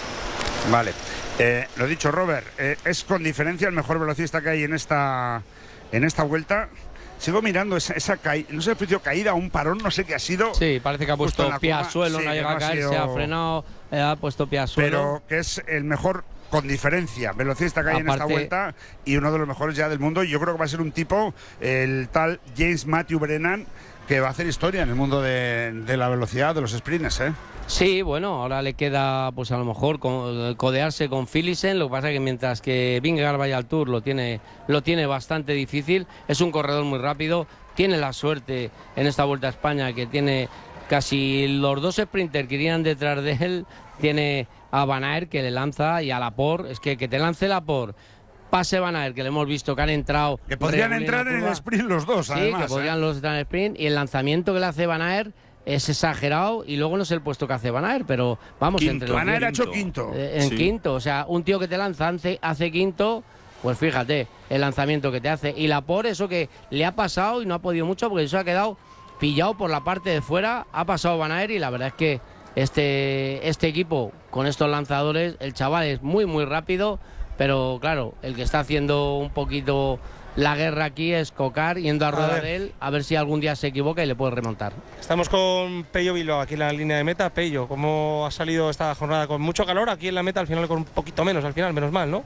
Vale. Eh, lo dicho, Robert, eh, es con diferencia el mejor velocista que hay en esta, en esta vuelta. Sigo mirando esa, esa caída, no sé si ha caída, un parón, no sé qué ha sido. Sí, parece que ha Justo en puesto la pie al curva. suelo, Sí, no ha que llegado no a ha caer, sido- se ha frenado, eh, ha puesto pie al suelo. Pero que es el mejor con diferencia velocista que hay en esta Aparte- vuelta y uno de los mejores ya del mundo. Y yo creo que va a ser un tipo, el tal James Matthew Brennan, que va a hacer historia en el mundo de, de la velocidad, de los sprints, ¿eh? Sí, bueno, ahora le queda pues a lo mejor co- codearse con Philipsen. Lo que pasa es que mientras que Vingegaard vaya al Tour lo tiene, lo tiene bastante difícil. Es un corredor muy rápido, tiene la suerte en esta Vuelta a España que tiene casi los dos sprinters que irían detrás de él. Tiene a Van Aert que le lanza y a Laporte, es que que te lance Laporte, pase Van Aert, que le hemos visto que han entrado. Que podrían regulín entrar la en el curva. sprint los dos, Sí, además. que podrían ¿eh? los entrar en el sprint, y el lanzamiento que le hace Van Aert es exagerado, y luego no sé el puesto que hace Van Aert, pero vamos, Quinto. entre los Van Aert ha diez, hecho quinto. eh, en Sí. quinto, o sea, un tío que te lanza hace, hace quinto, pues fíjate el lanzamiento que te hace. Y la por eso que le ha pasado y no ha podido mucho porque se ha quedado pillado por la parte de fuera, ha pasado Van Aert, y la verdad es que este, este equipo con estos lanzadores, el chaval es muy muy rápido, pero claro, el que está haciendo un poquito la guerra aquí es Coquard, yendo a rueda ver. de él, a ver si algún día se equivoca y le puede remontar. Estamos con Pello Bilbao aquí en la línea de meta. Pello, ¿cómo ha salido esta jornada? Con mucho calor aquí en la meta, al final con un poquito menos, al final, menos mal, ¿no?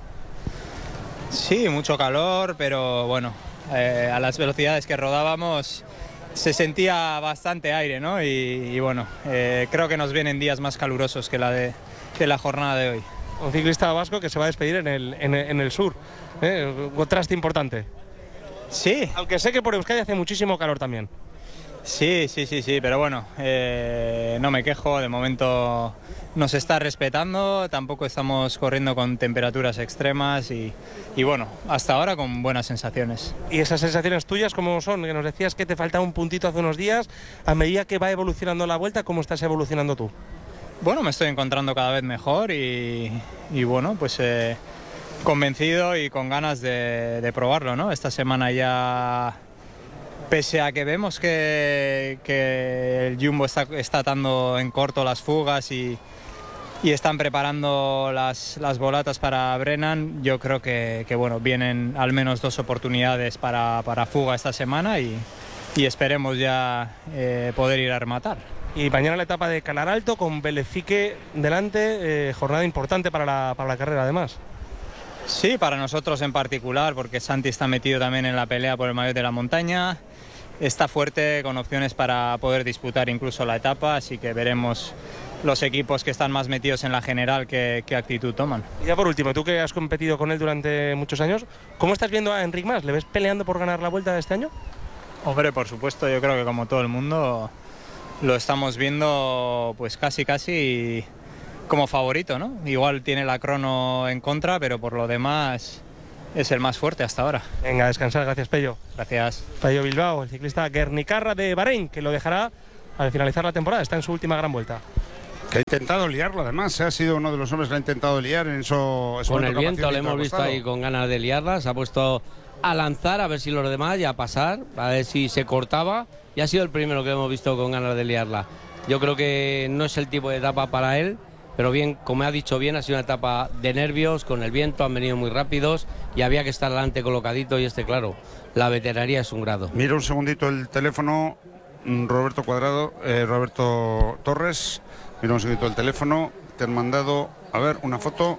Sí, mucho calor, pero bueno, eh, a las velocidades que rodábamos se sentía bastante aire, ¿no? Y, y bueno, eh, creo que nos vienen días más calurosos que la, de, que la jornada de hoy. Un ciclista vasco que se va a despedir en el, en el, en el sur. ¿eh? Un contraste importante. Sí, Aunque sé que por Euskadi hace muchísimo calor también. sí, sí, sí, sí, pero bueno, eh, no me quejo, de momento nos está respetando, tampoco estamos corriendo con temperaturas extremas y, y bueno, hasta ahora con buenas sensaciones. ¿Y esas sensaciones tuyas cómo son? Que nos decías que te faltaba un puntito hace unos días. A medida que va evolucionando la vuelta, ¿cómo estás evolucionando tú? Bueno, me estoy encontrando cada vez mejor y, y bueno, pues eh, convencido y con ganas de, de probarlo, ¿no? Esta semana ya, pese a que vemos que, que el Jumbo está, está atando en corto las fugas y, y están preparando las, las volatas para Brennan, yo creo que, que bueno, vienen al menos dos oportunidades para, para fuga esta semana y, y esperemos ya eh, poder ir a rematar. Y mañana la etapa de Calar Alto con Belefique delante, eh, jornada importante para la, para la carrera además. Sí, para nosotros en particular, porque Santi está metido también en la pelea por el maillot de la montaña, está fuerte con opciones para poder disputar incluso la etapa, así que veremos los equipos que están más metidos en la general qué, qué actitud toman. Y ya por último, tú que has competido con él durante muchos años, ¿cómo estás viendo a Enric Mas? ¿Le ves peleando por ganar la Vuelta de este año? Hombre, por supuesto, yo creo que como todo el mundo lo estamos viendo pues casi casi como favorito, ¿no? Igual tiene la crono en contra, pero por lo demás es el más fuerte hasta ahora. Venga, a descansar, gracias Pello. Gracias. Pello Bilbao, el ciclista guernicarra de Bahrein, que lo dejará al finalizar la temporada, está en su última gran vuelta. Que ha intentado liarlo, además, ¿eh? Ha sido uno de los hombres que ha intentado liar en eso. Con el viento le hemos visto ahí con ganas de liarla, se ha puesto a lanzar a ver si los demás y a pasar, a ver si se cortaba, y ha sido el primero que hemos visto con ganas de liarla. Yo creo que no es el tipo de etapa para él, pero bien, como ha dicho bien, ha sido una etapa de nervios, con el viento, han venido muy rápidos y había que estar delante colocadito, y este, claro, la veteranía es un grado. Mira un segundito el teléfono, Roberto Cuadrado, eh, Roberto Torres, mira un segundito el teléfono, te han mandado, a ver, una foto.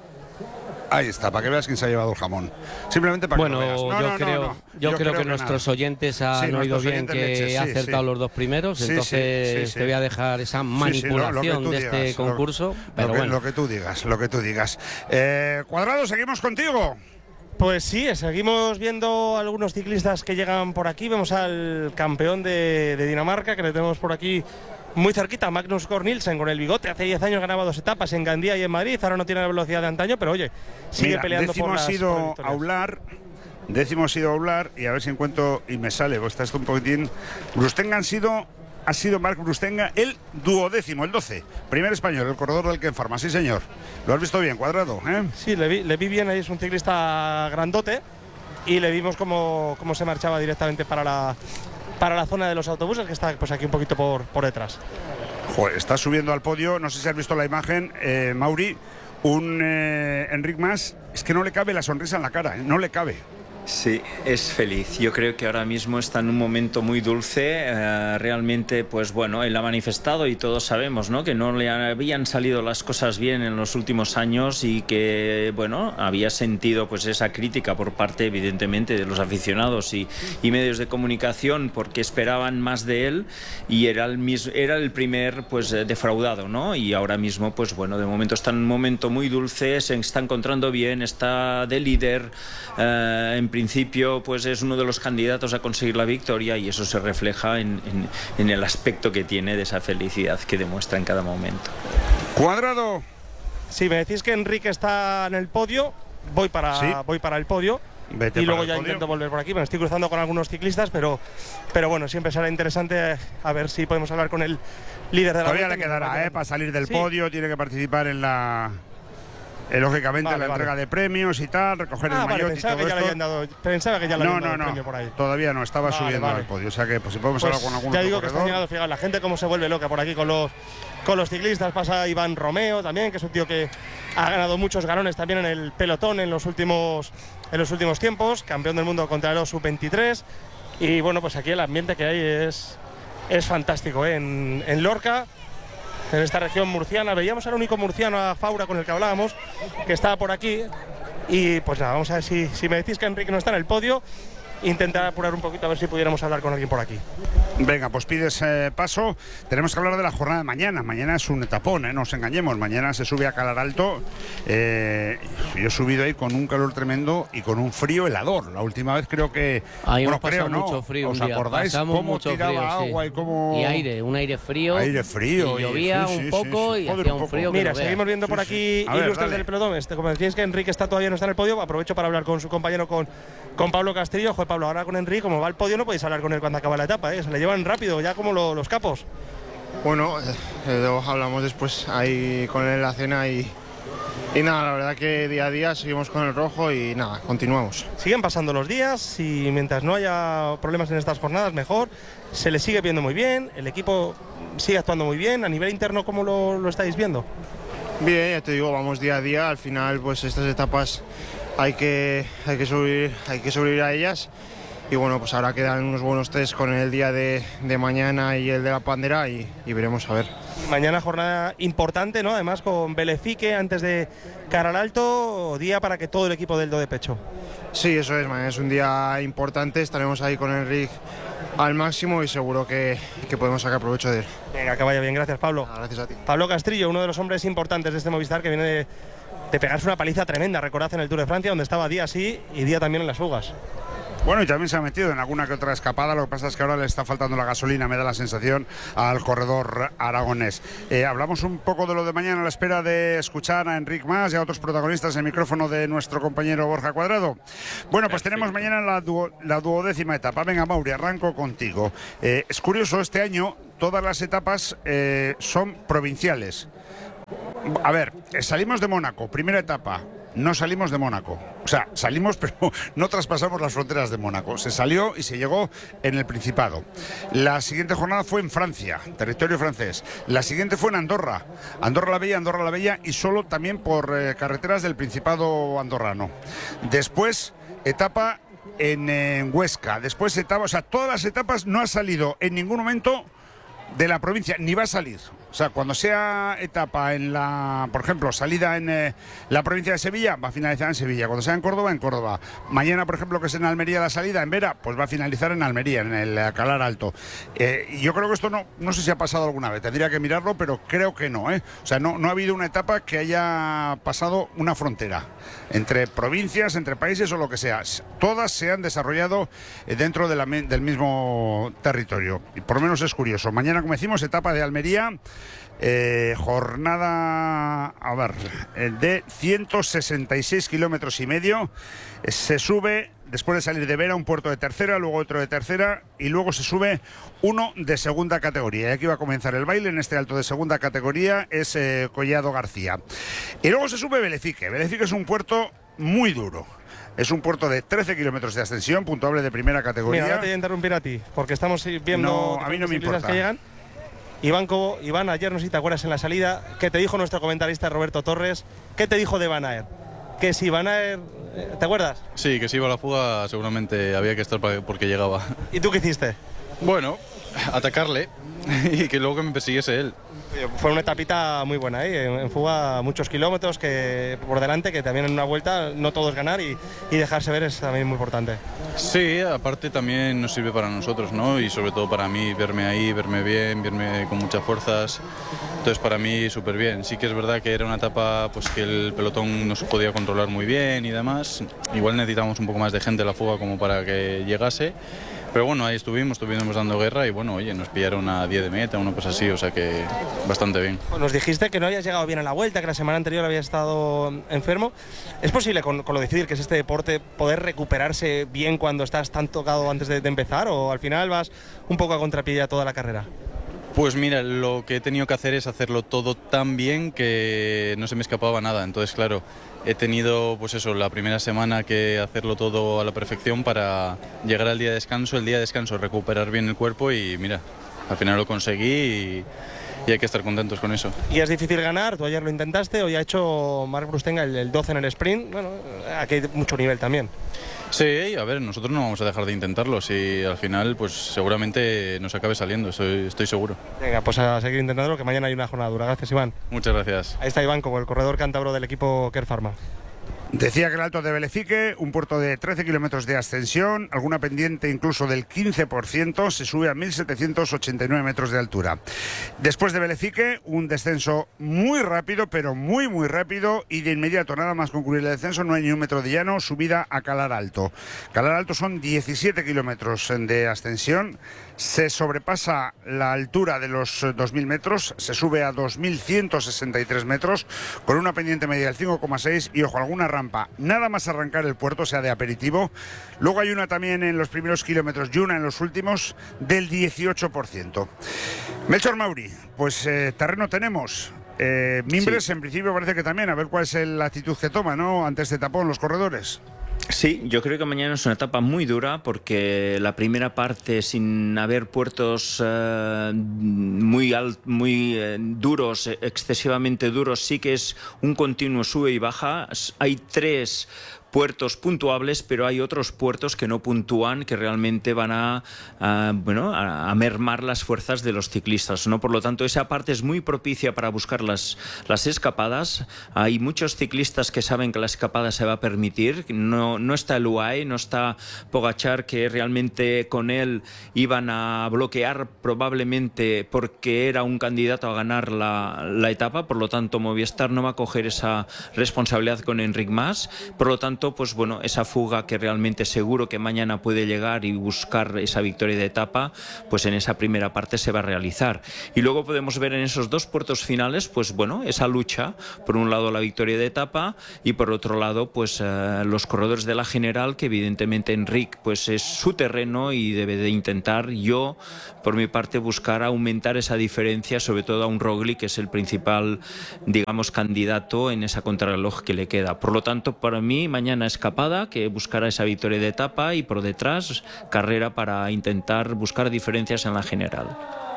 Ahí está, para que veas quién se ha llevado el jamón. Simplemente para bueno, que lo veas. No, yo, no, creo, no, no. yo, yo creo que, que nuestros nada. oyentes han sí, oído bien que leche, sí, ha acertado sí. los dos primeros, sí, entonces sí, sí, sí. te voy a dejar esa manipulación sí, sí, lo, lo de digas, este concurso. Lo, pero lo, que, bueno. lo que tú digas, lo que tú digas. Eh, Cuadrado, seguimos contigo. Pues sí, seguimos viendo algunos ciclistas que llegan por aquí. Vemos al campeón de, de Dinamarca, que le tenemos por aquí muy cerquita, Magnus Cort Nielsen, con el bigote. Hace diez años ganaba dos etapas en Gandía y en Madrid. Ahora no tiene la velocidad de antaño, pero oye, sigue Mira, peleando décimo por ha las sido por Aular, décimo ha sido Aular, y a ver si encuentro y me sale, pues está esto un poquitín. Brustenga han sido, ha sido Marc Brustenga el duodécimo, el doce. Primer español, el corredor del Ken Pharma, sí señor. Lo has visto bien, Cuadrado, ¿eh? Sí, le vi, le vi bien, ahí es un ciclista grandote y le vimos cómo, cómo se marchaba directamente para la, para la zona de los autobuses, que está pues aquí un poquito por, por detrás. Joder, está subiendo al podio, no sé si has visto la imagen, eh, Mauri, un eh, Enric Mas, es que no le cabe la sonrisa en la cara, ¿eh? No le cabe. Sí, es feliz. Yo creo que ahora mismo está en un momento muy dulce. Eh, realmente, pues bueno, él ha manifestado y todos sabemos, ¿no?, que no le habían salido las cosas bien en los últimos años y que, bueno, había sentido pues esa crítica por parte, evidentemente, de los aficionados y, y medios de comunicación porque esperaban más de él y era el mismo, era el primer pues defraudado, ¿no? Y ahora mismo, pues bueno, de momento está en un momento muy dulce, se está encontrando bien, está de líder. Eh, en principio pues es uno de los candidatos a conseguir la victoria y eso se refleja en, en, en el aspecto que tiene de esa felicidad que demuestra en cada momento. Cuadrado. Si me decís que Enrique está en el podio, voy para, ¿Sí? voy para el podio. Vete y luego para el ya podio. intento volver por aquí. Me estoy cruzando con algunos ciclistas, pero, pero bueno, siempre será interesante a ver si podemos hablar con el líder de la Todavía vuelta. le quedará, ¿eh? Para salir del Sí. podio, tiene que participar en la... Eh, lógicamente Vale, la vale. entrega de premios y tal, recoger Ah, el vale, maillot y pensaba, todo que ya le esto. habían dado, pensaba que ya le No, habían dado no, el no, premio por ahí. todavía no, estaba Vale, subiendo vale. al podio, o sea que pues si podemos Pues hablar con algún ya otro digo que están corredor. llegando, fijaos, la gente cómo se vuelve loca por aquí con los, con los ciclistas. Pasa Iván Romeo también, que es un tío que ha ganado muchos galones también en el pelotón en los últimos, en los últimos tiempos, campeón del mundo contra los sub veintitrés. Y bueno, pues aquí el ambiente que hay es, es fantástico, ¿eh? en, en Lorca, en esta región murciana. Veíamos al único murciano, a Faura, con el que hablábamos, que estaba por aquí. Y pues nada, vamos a ver si, si me decís que Enrique no está en el podio, intentar apurar un poquito a ver si pudiéramos hablar con alguien por aquí. Venga, pues pides eh, paso. Tenemos que hablar de la jornada de mañana. Mañana es un etapón, ¿eh? No nos engañemos. Mañana se sube a Calar Alto. Eh, yo he subido ahí con un calor tremendo y con un frío helador. La última vez creo que... Ahí bueno, hemos pasado creo, ¿no? mucho frío ¿Os un día. acordáis Pasamos cómo mucho tiraba frío, sí. agua y cómo... Y aire, un aire frío. Aire frío. Y llovía sí, un sí, poco sí, sí. y Joder, hacía un un poco. frío que Mira, no veas. seguimos viendo por Sí, aquí sí. A ver, ilustres dale. del pelotón. Este, como decíais que Enrique está todavía no está en el podio, aprovecho para hablar con su compañero, con, con Pablo Castillo. Joder, Pablo, ahora con Enrique, como va al podio, no podéis hablar con él cuando acaba la etapa, ¿eh? Se le llevan rápido, ya como lo- los capos. Bueno, eh, luego hablamos después ahí con él en la cena y, Y nada, la verdad que día a día seguimos con el rojo y nada, continuamos. Siguen pasando los días y mientras no haya problemas en estas jornadas, mejor. Se le sigue viendo muy bien, el equipo sigue actuando muy bien. A nivel interno, ¿cómo lo, lo estáis viendo? Bien, ya te digo, vamos día a día. Al final, pues estas etapas hay que, hay que, sobrevivir, hay que sobrevivir a ellas. Y bueno, pues ahora quedan unos buenos test con el día de, de mañana y el de la Pandera y, y veremos a ver. Mañana jornada importante, ¿no? Además con Belefique antes de cara al alto, día para que todo el equipo del Do de pecho. Sí, eso es, mañana es un día importante, estaremos ahí con el rig al máximo y seguro que, que podemos sacar provecho de él. Venga, que vaya bien, gracias Pablo. Ah, gracias a ti. Pablo Castrillo, uno de los hombres importantes de este Movistar que viene de, de pegarse una paliza tremenda, recordad en el Tour de Francia donde estaba día sí y día también en las fugas. Bueno, y también se ha metido en alguna que otra escapada, lo que pasa es que ahora le está faltando la gasolina, me da la sensación, al corredor aragonés. Eh, hablamos un poco de lo de mañana a la espera de escuchar a Enric Mas y a otros protagonistas en el micrófono de nuestro compañero Borja Cuadrado. Bueno, pues Perfecto. Tenemos mañana la, duo, la duodécima etapa. Venga, Mauri, arranco contigo. Eh, es curioso, este año todas las etapas eh, son provinciales. A ver, salimos de Mónaco, primera etapa. No salimos de Mónaco, o sea, salimos pero no traspasamos las fronteras de Mónaco, se salió y se llegó en el Principado. La siguiente jornada fue en Francia, territorio francés. La siguiente fue en Andorra, Andorra la Bella, Andorra la Bella y solo también por eh, carreteras del Principado andorrano. Después, etapa en, en Huesca, después etapa, o sea, todas las etapas no ha salido en ningún momento de la provincia, ni va a salir. O sea, cuando sea etapa en la, por ejemplo, salida en eh, la provincia de Sevilla, va a finalizar en Sevilla. Cuando sea en Córdoba, en Córdoba. Mañana, por ejemplo, que es en Almería la salida, en Vera, pues va a finalizar en Almería, en el eh, Calar Alto. Eh, y yo creo que esto no, no sé si ha pasado alguna vez, tendría que mirarlo, pero creo que no, ¿eh? O sea, no, no ha habido una etapa que haya pasado una frontera entre provincias, entre países o lo que sea. Todas se han desarrollado eh, dentro de la, del mismo territorio. Y por lo menos es curioso. Mañana, como decimos, etapa de Almería. Eh, jornada a ver, eh, de ciento sesenta y seis kilómetros y medio. Eh, se sube después de salir de Vera un puerto de tercera, luego otro de tercera y luego se sube uno de segunda categoría. Y aquí va a comenzar el baile en este alto de segunda categoría, es eh, Collado García. Y luego se sube Belefique. Belefique es un puerto muy duro. Es un puerto de trece kilómetros de ascensión, puntuable de primera categoría. Mira, ahora te voy a interrumpir a ti, porque estamos viendo no, a mí no me importa. Que llegan. Iván, Cobo, Iván, ayer no sé si te acuerdas en la salida, ¿qué te dijo nuestro comentarista Roberto Torres? ¿Qué te dijo de Van Aert? Que si Van Aert, ¿te acuerdas? Sí, que si iba a la fuga seguramente había que estar porque llegaba. ¿Y tú qué hiciste? Bueno, atacarle y que luego que me persiguiese él. Fue una etapita muy buena, ¿eh? En fuga muchos kilómetros que por delante, que también en una vuelta no todo es ganar y, y dejarse ver es también muy importante. Sí, aparte también nos sirve para nosotros, ¿no? Y sobre todo para mí, verme ahí, verme bien, verme con muchas fuerzas. Entonces para mí súper bien. Sí que es verdad que era una etapa pues que el pelotón no se podía controlar muy bien y demás. Igual necesitamos un poco más de gente en la fuga como para que llegase. Pero bueno, ahí estuvimos, estuvimos dando guerra y bueno, oye, nos pillaron a diez de meta, una cosa así, o sea que bastante bien. Nos dijiste que no habías llegado bien a la vuelta, que la semana anterior habías estado enfermo. ¿Es posible, con, con lo difícil que es este deporte, poder recuperarse bien cuando estás tan tocado antes de, de empezar o al final vas un poco a contrapié ya toda la carrera? Pues mira, lo que he tenido que hacer es hacerlo todo tan bien que no se me escapaba nada. Entonces, claro, he tenido pues eso, la primera semana que hacerlo todo a la perfección para llegar al día de descanso, el día de descanso recuperar bien el cuerpo y mira, al final lo conseguí y, y hay que estar contentos con eso. Y es difícil ganar, tú ayer lo intentaste, hoy ha hecho Marc Brustenga el, el doce en el sprint, bueno, aquí hay mucho nivel también. Sí, a ver, nosotros no vamos a dejar de intentarlo, si al final pues seguramente nos acabe saliendo, estoy, estoy seguro. Venga, pues a seguir intentándolo, que mañana hay una jornada dura. Gracias, Iván. Muchas gracias. Ahí está Iván, como el corredor cántabro del equipo Kern Pharma. Decía que el Alto de Belefique, un puerto de trece kilómetros de ascensión, alguna pendiente incluso del quince por ciento, se sube a mil setecientos ochenta y nueve metros de altura. Después de Belefique, un descenso muy rápido, pero muy muy rápido, y de inmediato, nada más concluir el descenso, no hay ni un metro de llano, subida a Calar Alto. Calar Alto son diecisiete kilómetros de ascensión, se sobrepasa la altura de los dos mil metros, se sube a dos mil ciento sesenta y tres metros, con una pendiente media del cinco coma seis y, ojo, alguna rampa. Nada más arrancar el puerto, o sea, de aperitivo. Luego hay una también en los primeros kilómetros y una en los últimos del dieciocho por ciento. Melchor Mauri, pues eh, terreno tenemos. Eh, Mimbres, Sí. en principio, parece que también, a ver cuál es la actitud que toma, ¿no? Ante este tapón, los corredores. Sí, yo creo que mañana es una etapa muy dura porque la primera parte, sin haber puertos eh, muy, al- muy eh, duros, excesivamente duros, sí que es un continuo sube y baja. Hay tres puertos puntuables, pero hay otros puertos que no puntúan, que realmente van a, a, bueno, a, a mermar las fuerzas de los ciclistas, ¿no? Por lo tanto, esa parte es muy propicia para buscar las, las escapadas. Hay muchos ciclistas que saben que la escapada se va a permitir. No, no está el U A E, no está Pogačar, que realmente con él iban a bloquear probablemente porque era un candidato a ganar la, la etapa. Por lo tanto, Movistar no va a coger esa responsabilidad con Enric Mas. Por lo tanto, pues bueno, esa fuga que realmente seguro que mañana puede llegar y buscar esa victoria de etapa, pues en esa primera parte se va a realizar. Y luego podemos ver en esos dos puertos finales, pues bueno, esa lucha, por un lado la victoria de etapa y por otro lado, pues eh, los corredores de la general, que evidentemente Enric pues es su terreno y debe de intentar, yo por mi parte, buscar aumentar esa diferencia, sobre todo a un Roglic, que es el principal, digamos, candidato en esa contrarreloj que le queda. Por lo tanto, para mí mañana escapada, que buscará esa victoria de etapa, y por detrás carrera para intentar buscar diferencias en la general.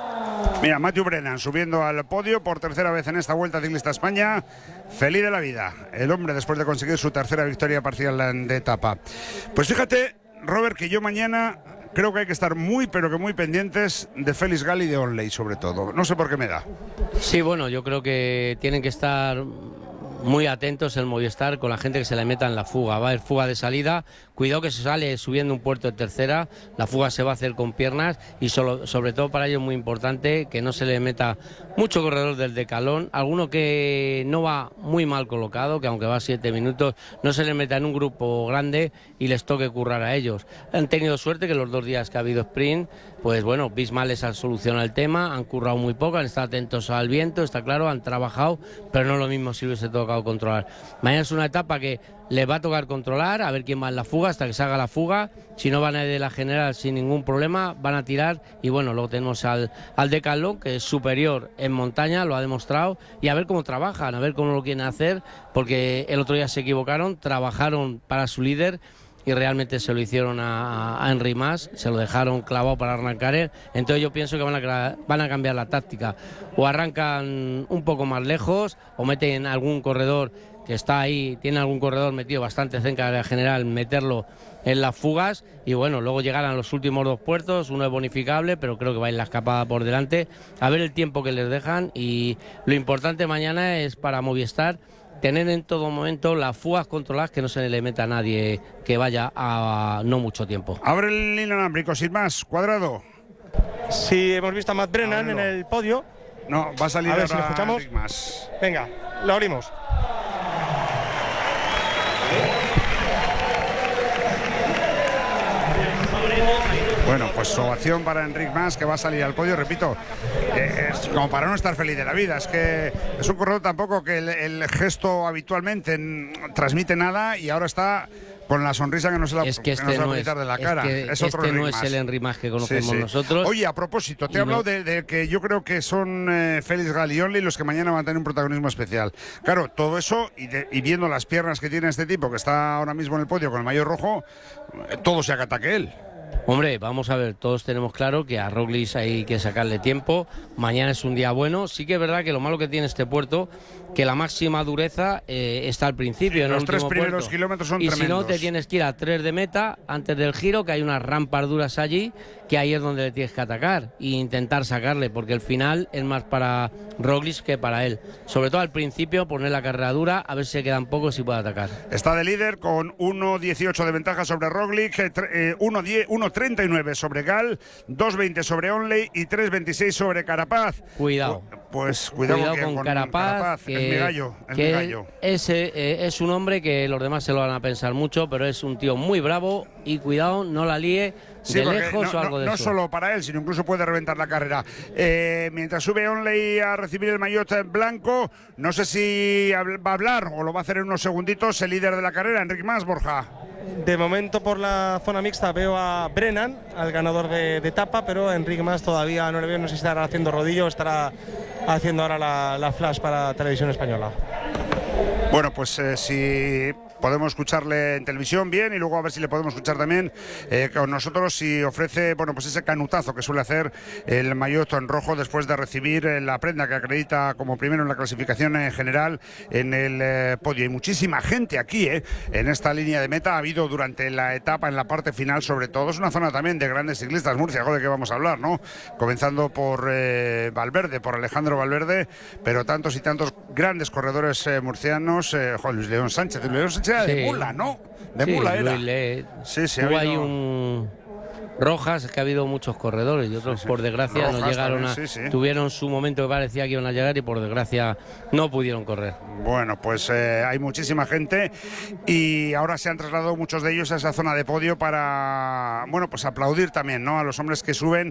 Mira, Matthew Brennan subiendo al podio por tercera vez en esta Vuelta Ciclista a España. Feliz de la vida, el hombre, después de conseguir su tercera victoria parcial de etapa. Pues fíjate, Robert, que yo mañana creo que hay que estar muy, pero que muy pendientes de Félix Gal y de Onley, sobre todo. No sé por qué me da. Sí, bueno, yo creo que tienen que estar muy atentos el Movistar con la gente que se le meta en la fuga. Va a haber fuga de salida, cuidado que se sale subiendo un puerto de tercera, la fuga se va a hacer con piernas y solo, sobre todo para ello es muy importante que no se le meta mucho corredor del decalón, alguno que no va muy mal colocado, que aunque va siete minutos, no se le meta en un grupo grande y les toque currar a ellos. Han tenido suerte que los dos días que ha habido sprint, pues bueno, Visma les ha solucionado el tema, han currado muy poco, han estado atentos al viento, está claro, han trabajado, pero no es lo mismo si hubiese tocado controlar. Mañana es una etapa que les va a tocar controlar, a ver quién va en la fuga hasta que se haga la fuga. Si no van a ir de la general sin ningún problema, van a tirar. Y bueno, luego tenemos al, al Decathlon, que es superior en montaña, lo ha demostrado. Y a ver cómo trabajan, a ver cómo lo quieren hacer, porque el otro día se equivocaron, trabajaron para su líder y realmente se lo hicieron a, a Enric Mas, se lo dejaron clavado para arrancar él. Entonces yo pienso que van a, van a cambiar la táctica. O arrancan un poco más lejos, o meten algún corredor que está ahí, tiene algún corredor metido bastante cerca de la general, meterlo en las fugas, y bueno, luego llegarán los últimos dos puertos, uno es bonificable, pero creo que va a ir la escapada por delante, a ver el tiempo que les dejan. Y lo importante mañana es para Movistar tener en todo momento las fugas controladas, que no se le meta a nadie que vaya a no mucho tiempo. Abre el inalámbrico, sin más, Cuadrado. Sí, hemos visto a Matt Brennan Ábrelo. en el podio. No, va a salir A ver ahora si lo escuchamos. Enric Mas. Venga, lo abrimos. Bueno, pues ovación para Enric Mas, que va a salir al podio, repito, eh, es como para no estar feliz de la vida. Es que es un corredor tampoco que el, el gesto habitualmente n- transmite nada, y ahora está con la sonrisa que no se la, Es que este no se la no puede es, quitar de la es cara. que Es otro este no Enric es Mas. el Enric Mas que conocemos Sí, sí. nosotros. Oye, a propósito, te he Y hablado no- de, de que yo creo que son eh, Félix Gal y Onley los que mañana van a tener un protagonismo especial. Claro, todo eso, y, de- y viendo las piernas que tiene este tipo, que está ahora mismo en el podio con el maillot rojo, eh, todo se acata que él. Hombre, vamos a ver, todos tenemos claro que a Roglic hay que sacarle tiempo. Mañana es un día bueno. Sí que es verdad que lo malo que tiene este puerto, que la máxima dureza eh, está al principio, en el Los tres último primeros puerto. kilómetros son y si tremendos. no, te tienes que ir a tres de meta antes del giro, que hay unas rampas duras allí, que ahí es donde le tienes que atacar e intentar sacarle, porque el final es más para Roglic que para él. Sobre todo al principio, poner la carrera dura, a ver si se quedan pocos y puede atacar. Está de líder con uno dieciocho de ventaja sobre Roglic, eh, tre- eh, uno treinta y nueve sobre Gal, dos veinte sobre Onley y tres veintiséis sobre Carapaz. Cuidado. Pues cuidado, Cuidado que con, Carapaz, que, es mi gallo, es que mi gallo. Ese eh, es un hombre que los demás se lo van a pensar mucho, pero es un tío muy bravo y cuidado, no la líe Sí, de porque lejos no, o algo no- de no eso. solo para él, sino incluso puede reventar la carrera. Eh, mientras sube Onley a recibir el maillot en blanco, no sé si habl- va a hablar o lo va a hacer en unos segunditos el líder de la carrera, Enric Mas, Borja. de momento por la zona mixta veo a Brennan, al ganador de, de etapa, pero a Enric Mas todavía no le veo, no sé si estará haciendo rodillo o estará haciendo ahora la, la flash para Televisión Española. Bueno, pues eh, si podemos escucharle en televisión bien y luego a ver si le podemos escuchar también eh, con nosotros si ofrece, bueno, pues ese canutazo que suele hacer el maillot en rojo después de recibir eh, la prenda que acredita como primero en la clasificación en general en el eh, podio. Hay muchísima gente aquí, eh, en esta línea de meta. Ha habido durante la etapa, en la parte final sobre todo. Es una zona también de grandes ciclistas. Murcia, algo de que vamos a hablar, ¿no? Comenzando por eh, Valverde, por Alejandro Valverde, pero tantos y tantos grandes corredores eh, murcianos. Eh, joder, Luis León Sánchez, Luis León Sánchez era sí. de mula, ¿no? De sí, mula era. Le... Sí, sí, Hubo ha ahí habido... un Rojas, es que ha habido muchos corredores y otros, sí, sí. por desgracia, Rojas no llegaron también, a... Sí, sí. Tuvieron su momento que parecía que iban a llegar y por desgracia no pudieron correr. Bueno, pues eh, hay muchísima gente y ahora se han trasladado muchos de ellos a esa zona de podio para, bueno, pues aplaudir también, ¿no?, a los hombres que suben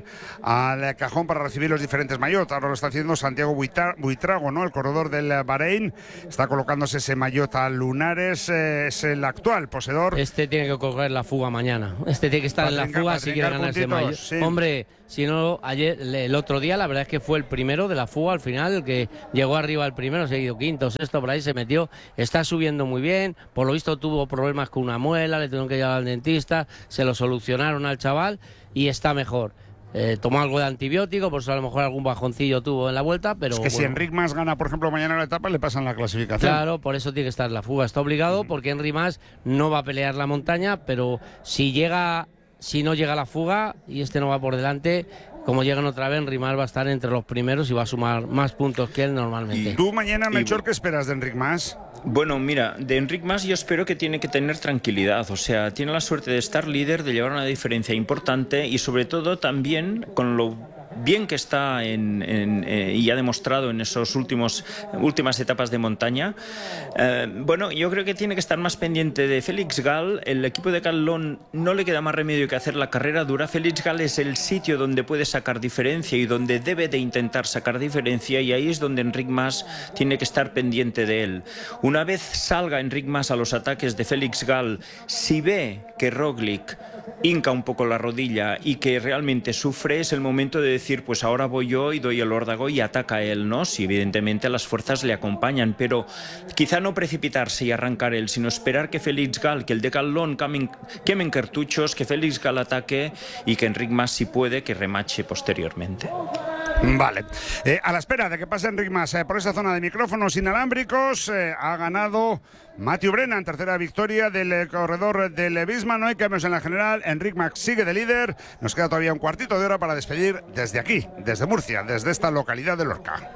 al cajón para recibir los diferentes maillot. Ahora lo está haciendo Santiago Buitrago, ¿no?, el corredor del Bahrein. Está colocándose ese maillot a lunares, eh, es el actual poseedor. Este tiene que correr la fuga mañana. Este tiene que estar Patrick, en la fuga Patrick, si quiere ganar ese maillot. Sí. Hombre, si no, ayer, el otro día la verdad es que fue el primero de la fuga al final, el que llegó arriba el primero, seguido quinto, sexto, por ahí se metió. Está subiendo muy bien, por lo visto tuvo problemas con una muela, le tuvieron que llevar al dentista, se lo solucionaron al chaval y está mejor. Eh, tomó algo de antibiótico, por eso a lo mejor algún bajoncillo tuvo en la vuelta, pero es que bueno. Si Enric Mas gana, por ejemplo, mañana la etapa, le pasan la clasificación. Claro, por eso tiene que estar en la fuga, está obligado, uh-huh. porque Enric Mas no va a pelear la montaña, pero si llega, si no llega a la fuga y este no va por delante, como llegan otra vez, Enric Mas va a estar entre los primeros y va a sumar más puntos que él normalmente. ¿Y tú mañana, Melchor, qué esperas de Enric Mas? Bueno, mira, de Enric Mas yo espero que tiene que tener tranquilidad, o sea, tiene la suerte de estar líder, de llevar una diferencia importante y sobre todo también con lo bien que está en, en, eh, y ha demostrado en esos últimos últimas etapas de montaña. Eh, bueno, yo creo que tiene que estar más pendiente de Félix Gall. El equipo de Calón no le queda más remedio que hacer la carrera dura. Félix Gall es el sitio donde puede sacar diferencia y donde debe de intentar sacar diferencia, y ahí es donde Enric Mas tiene que estar pendiente de él. Una vez salga Enric Mas a los ataques de Félix Gall, si ve que Roglic hinca un poco la rodilla y que realmente sufre, es el momento de decir, pues ahora voy yo y doy el órdago y ataca él, ¿no? Si evidentemente las fuerzas le acompañan, pero quizá no precipitarse y arrancar él, sino esperar que Félix Gall, que el Decathlon quemen cartuchos, que Félix Gall ataque y que Enric Mas, si puede, que remache posteriormente. Vale, eh, a la espera de que pase Enric Mas eh, por esa zona de micrófonos inalámbricos, eh, ha ganado Matthew Brennan, tercera victoria del eh, corredor del Visma. No hay cambios en la general, Enric Mas sigue de líder. Nos queda todavía un cuartito de hora para despedir desde aquí, desde Murcia, desde esta localidad de Lorca.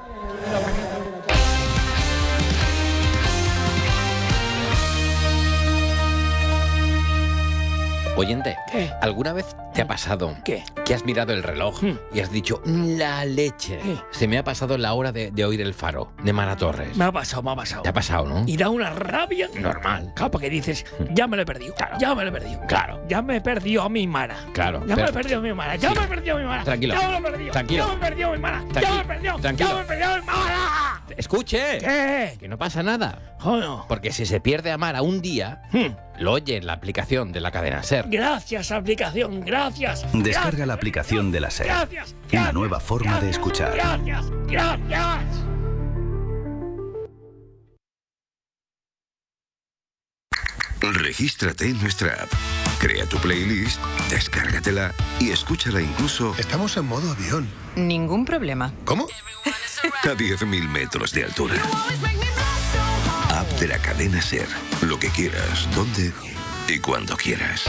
Oyente, ¿qué? ¿Alguna vez te ha pasado ¿Qué? que has mirado el reloj ¿Mm? y has dicho, la leche? ¿Qué? Se me ha pasado la hora de, de oír el faro, de Mara Torres. Me ha pasado, me ha pasado. ¿Te ha pasado, no? Y da una rabia. Normal. Claro, porque dices, ya me lo he perdido. Claro. Ya me lo he perdido. Claro. Ya me he perdido a mi Mara. Claro. Ya pero... me he perdido a mi Mara. Ya sí. me he perdido a mi Mara. Tranquilo. Ya me lo he perdido. Tranquilo. Ya me he perdido a mi Mara. Tranquilo. Ya me he perdido. Tranquilo. Ya me he perdido a mi Mara. Escuche. ¿Qué? Que no pasa nada. Joder. Porque si se pierde a Mara un día, Hmm. lo oye en la aplicación de la cadena SER. Gracias, aplicación. Gracias. Descarga gracias, la aplicación de la SER. Gracias. Una gracias, nueva forma gracias, de escuchar. Gracias. Gracias. Regístrate en nuestra app. Crea tu playlist, descárgatela y escúchala incluso... Estamos en modo avión. Ningún problema. ¿Cómo? A diez mil metros de altura. App de la cadena SER. Lo que quieras, donde y cuando quieras.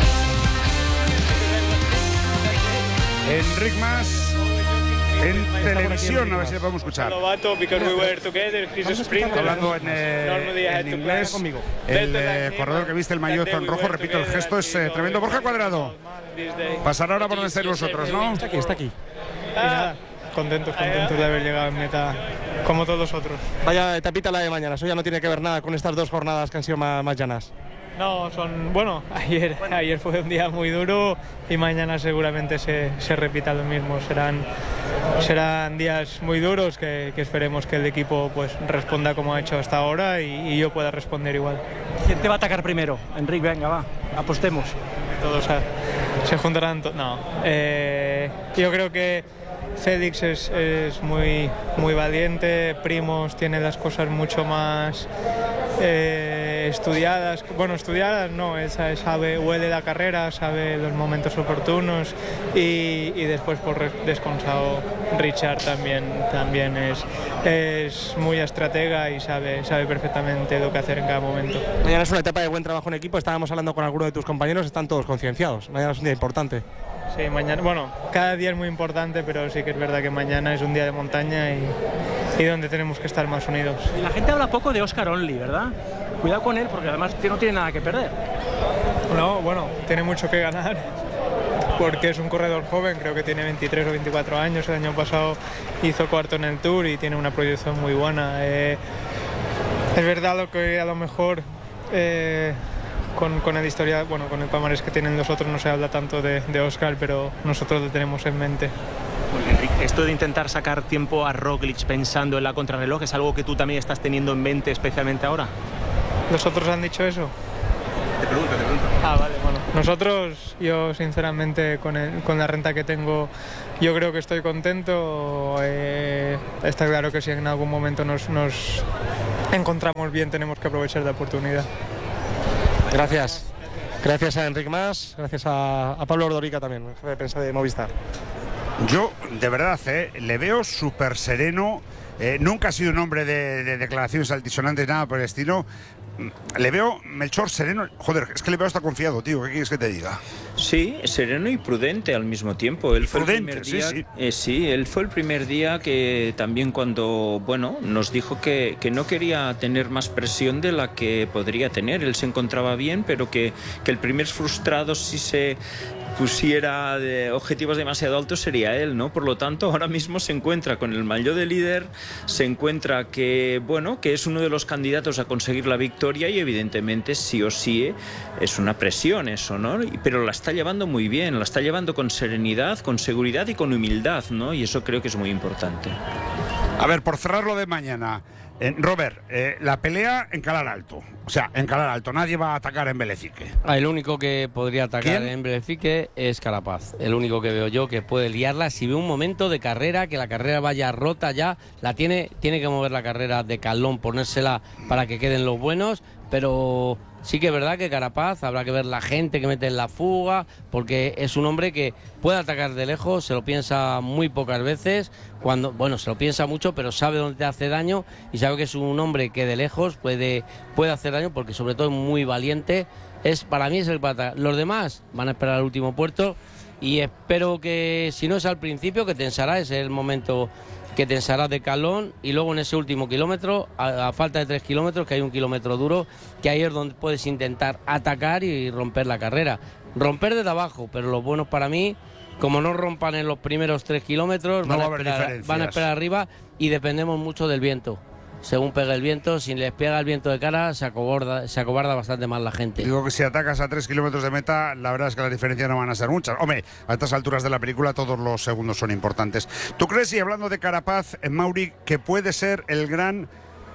Enric Mas en televisión, a ver si le podemos escuchar. Hablando en, eh, en inglés, el eh, corredor que viste el maillot en rojo, repito, el gesto es eh, tremendo. Borja Cuadrado, pasará ahora por donde estáis vosotros, ¿no? Está aquí, está aquí. Y nada, contentos, contentos de haber llegado en meta como todos otros. Vaya etapita la de mañana, eso ya no tiene que ver nada con estas dos jornadas que han sido más, más llanas. No, son, bueno, ayer, ayer fue un día muy duro y mañana seguramente se, se repita lo mismo. Serán, serán días muy duros que, que esperemos que el equipo pues responda como ha hecho hasta ahora y, y yo pueda responder igual. ¿Quién te va a atacar primero? Enric, venga, va, apostemos. Todos a, se juntarán, to no. Eh, yo creo que Félix es, es muy, muy valiente, Primoz tiene las cosas mucho más eh, estudiadas, bueno, estudiadas no, él sabe, huele la carrera, sabe los momentos oportunos y, y después por descansado Richard también, también es, es muy estratega y sabe, sabe perfectamente lo que hacer en cada momento. Mañana es una etapa de buen trabajo en equipo, estábamos hablando con alguno de tus compañeros, están todos concienciados, mañana es un día importante. Sí, mañana, bueno, cada día es muy importante, pero sí que es verdad que mañana es un día de montaña y, y donde tenemos que estar más unidos. Y la gente habla poco de Oscar Onley, ¿verdad? Cuidado con él porque además no tiene nada que perder. No, bueno, tiene mucho que ganar porque es un corredor joven, creo que tiene veintitrés o veinticuatro años, el año pasado hizo cuarto en el Tour y tiene una proyección muy buena. Eh, es verdad lo que a lo mejor... Eh, Con, con el historia, bueno, con el palmarés que tienen los otros no se habla tanto de, de Oscar, pero nosotros lo tenemos en mente. Bueno, Enric, esto de intentar sacar tiempo a Roglic pensando en la contrarreloj es algo que tú también estás teniendo en mente especialmente ahora. ¿Los otros han dicho eso? Te pregunto, te pregunto. Ah, vale, bueno. Nosotros, yo sinceramente con, el, con la renta que tengo, yo creo que estoy contento. Eh, está claro que si en algún momento nos, nos encontramos bien tenemos que aprovechar la oportunidad. Gracias. Gracias a Enric Mas, gracias a, a Pablo Ordorica también, jefe de prensa de Movistar. Yo, de verdad, eh, le veo súper sereno. Eh, nunca ha sido un hombre de, de declaraciones altisonantes, nada por el estilo. Le veo Melchor sereno. Joder, es que le veo hasta confiado, tío. ¿Qué quieres que te diga? Sí, sereno y prudente al mismo tiempo. Él fue prudente, el primer día, sí, sí. Eh, sí, él fue el primer día que también cuando, bueno, nos dijo que, que no quería tener más presión de la que podría tener. Él se encontraba bien, pero que, que el primer frustrado si se pusiera de objetivos demasiado altos sería él, ¿no? Por lo tanto, ahora mismo se encuentra con el maillot de líder, se encuentra que, bueno, que es uno de los candidatos a conseguir la victoria y evidentemente sí o sí es una presión eso, ¿no? Pero la está llevando muy bien, la está llevando con serenidad, con seguridad y con humildad, ¿no? Y eso creo que es muy importante. A ver, por cerrar lo de mañana, eh, Robert, eh, la pelea en Calar Alto. O sea, en Calar Alto, nadie va a atacar en Belefique. Ah, el único que podría atacar ¿Quién? en Belefique es Carapaz. El único que veo yo que puede liarla si ve un momento de carrera, que la carrera vaya rota ya, la tiene, tiene que mover la carrera de Calón, ponérsela para que queden los buenos, pero sí que es verdad que Carapaz, habrá que ver la gente que mete en la fuga, porque es un hombre que puede atacar de lejos, se lo piensa muy pocas veces, cuando, bueno, se lo piensa mucho, pero sabe dónde te hace daño y sabe que es un hombre que de lejos puede, puede hacer daño, porque sobre todo es muy valiente. Es, para mí es el pata. Los demás van a esperar al último puerto y espero que, si no es al principio, que tensará, es el momento que tensará de Calón, y luego en ese último kilómetro, a, a falta de tres kilómetros, que hay un kilómetro duro, que ahí es donde puedes intentar atacar y romper la carrera. Romper desde abajo, pero lo bueno para mí, como no rompan en los primeros tres kilómetros, no van, va a a haber esperar, diferencias. van a esperar arriba y dependemos mucho del viento. Según pega el viento, si les pega el viento de cara, se acobarda, se acobarda bastante más la gente. Digo que si atacas a tres kilómetros de meta, la verdad es que las diferencias no van a ser muchas. Hombre, a estas alturas de la película todos los segundos son importantes. ¿Tú crees, y hablando de Carapaz, Mauri, que puede ser el gran...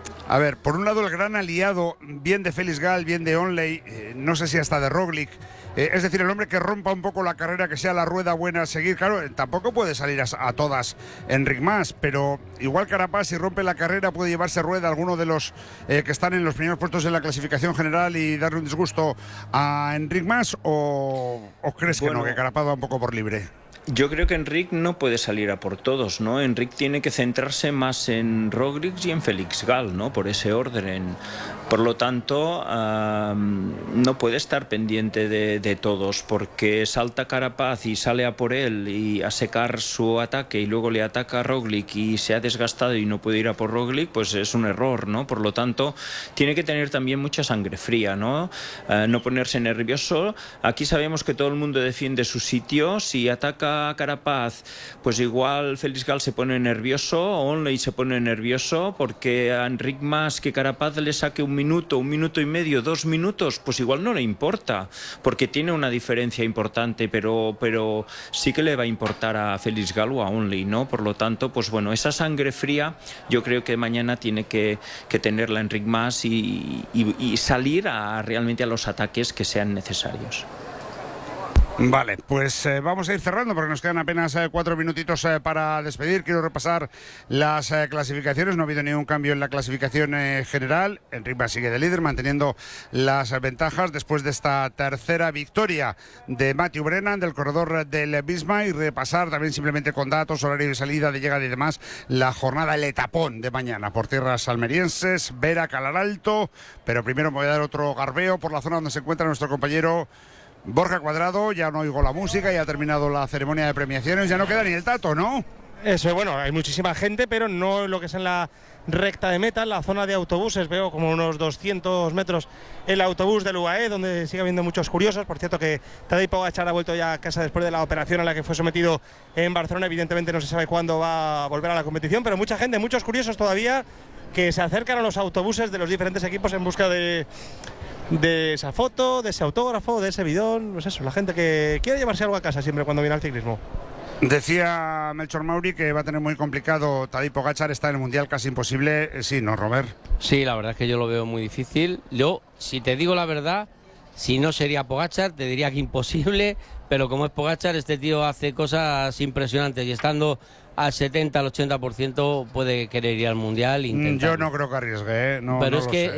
A ver, por un lado el gran aliado, bien de Félix Gall, bien de Onley, eh, no sé si hasta de Roglic, eh, es decir, el hombre que rompa un poco la carrera, que sea la rueda buena a seguir? Claro, eh, tampoco puede salir a, a todas Enric Mas, pero igual Carapaz, si rompe la carrera, puede llevarse rueda a alguno de los eh, que están en los primeros puestos en la clasificación general y darle un disgusto a Enric Mas, o, o crees Bueno, que no, que Carapaz va un poco por libre? Yo creo que Enric no puede salir a por todos, ¿no? Enric tiene que centrarse más en Roglic y en Félix Gall, ¿no? Por ese orden. Por lo tanto, um, no puede estar pendiente de, de todos, porque salta Carapaz y sale a por él y a secar su ataque y luego le ataca a Roglic y se ha desgastado y no puede ir a por Roglic, pues es un error, ¿no? Por lo tanto, tiene que tener también mucha sangre fría, ¿no? Uh, no ponerse nervioso. Aquí sabemos que todo el mundo defiende su sitio. Si ataca a Carapaz, pues igual Félix Gal se pone nervioso, Onley se pone nervioso, porque a Enric Mas que Carapaz le saque un minuto, un minuto y medio, dos minutos, pues igual no le importa, porque tiene una diferencia importante, pero, pero sí que le va a importar a Félix Gal o a Onley, ¿no? Por lo tanto, pues bueno, esa sangre fría yo creo que mañana tiene que, que tenerla Enric Mas y, y, y salir a, realmente a los ataques que sean necesarios. Vale, pues eh, vamos a ir cerrando porque nos quedan apenas eh, cuatro minutitos eh, para despedir. Quiero repasar las eh, clasificaciones. No ha habido ningún cambio en la clasificación eh, general. Enric Mas sigue de líder, manteniendo las eh, ventajas después de esta tercera victoria de Matthew Brennan, del corredor del Visma, y repasar también simplemente con datos, horario de salida, de llegada y demás, la jornada, el etapón de mañana por tierras almerienses, Vera, Calaralto. Pero primero me voy a dar otro garbeo por la zona donde se encuentra nuestro compañero Borja Cuadrado. Ya no oigo la música, ya ha terminado la ceremonia de premiaciones, ya no queda ni el tato, ¿no? Eso, bueno, hay muchísima gente, pero no lo que es en la recta de meta, en la zona de autobuses. Veo como unos doscientos metros el autobús del U A E, donde sigue habiendo muchos curiosos. Por cierto, que Tadej Pogačar ha vuelto ya a casa después de la operación a la que fue sometido en Barcelona. Evidentemente no se sabe cuándo va a volver a la competición, pero mucha gente, muchos curiosos todavía, que se acercan a los autobuses de los diferentes equipos en busca de de esa foto, de ese autógrafo, de ese bidón. Pues eso, la gente que quiere llevarse algo a casa siempre cuando viene al ciclismo. Decía Melchor Mauri que va a tener muy complicado Tadej Pogačar, está en el Mundial casi imposible. Sí, ¿no, Robert? Sí, la verdad es que yo lo veo muy difícil. Yo, si te digo la verdad, si no sería Pogačar, te diría que imposible, pero como es Pogačar, este tío hace cosas impresionantes y estando al setenta, al ochenta por ciento puede querer ir al Mundial e intentarlo. Yo no creo que arriesgue, ¿eh? No, pero no es lo que sé.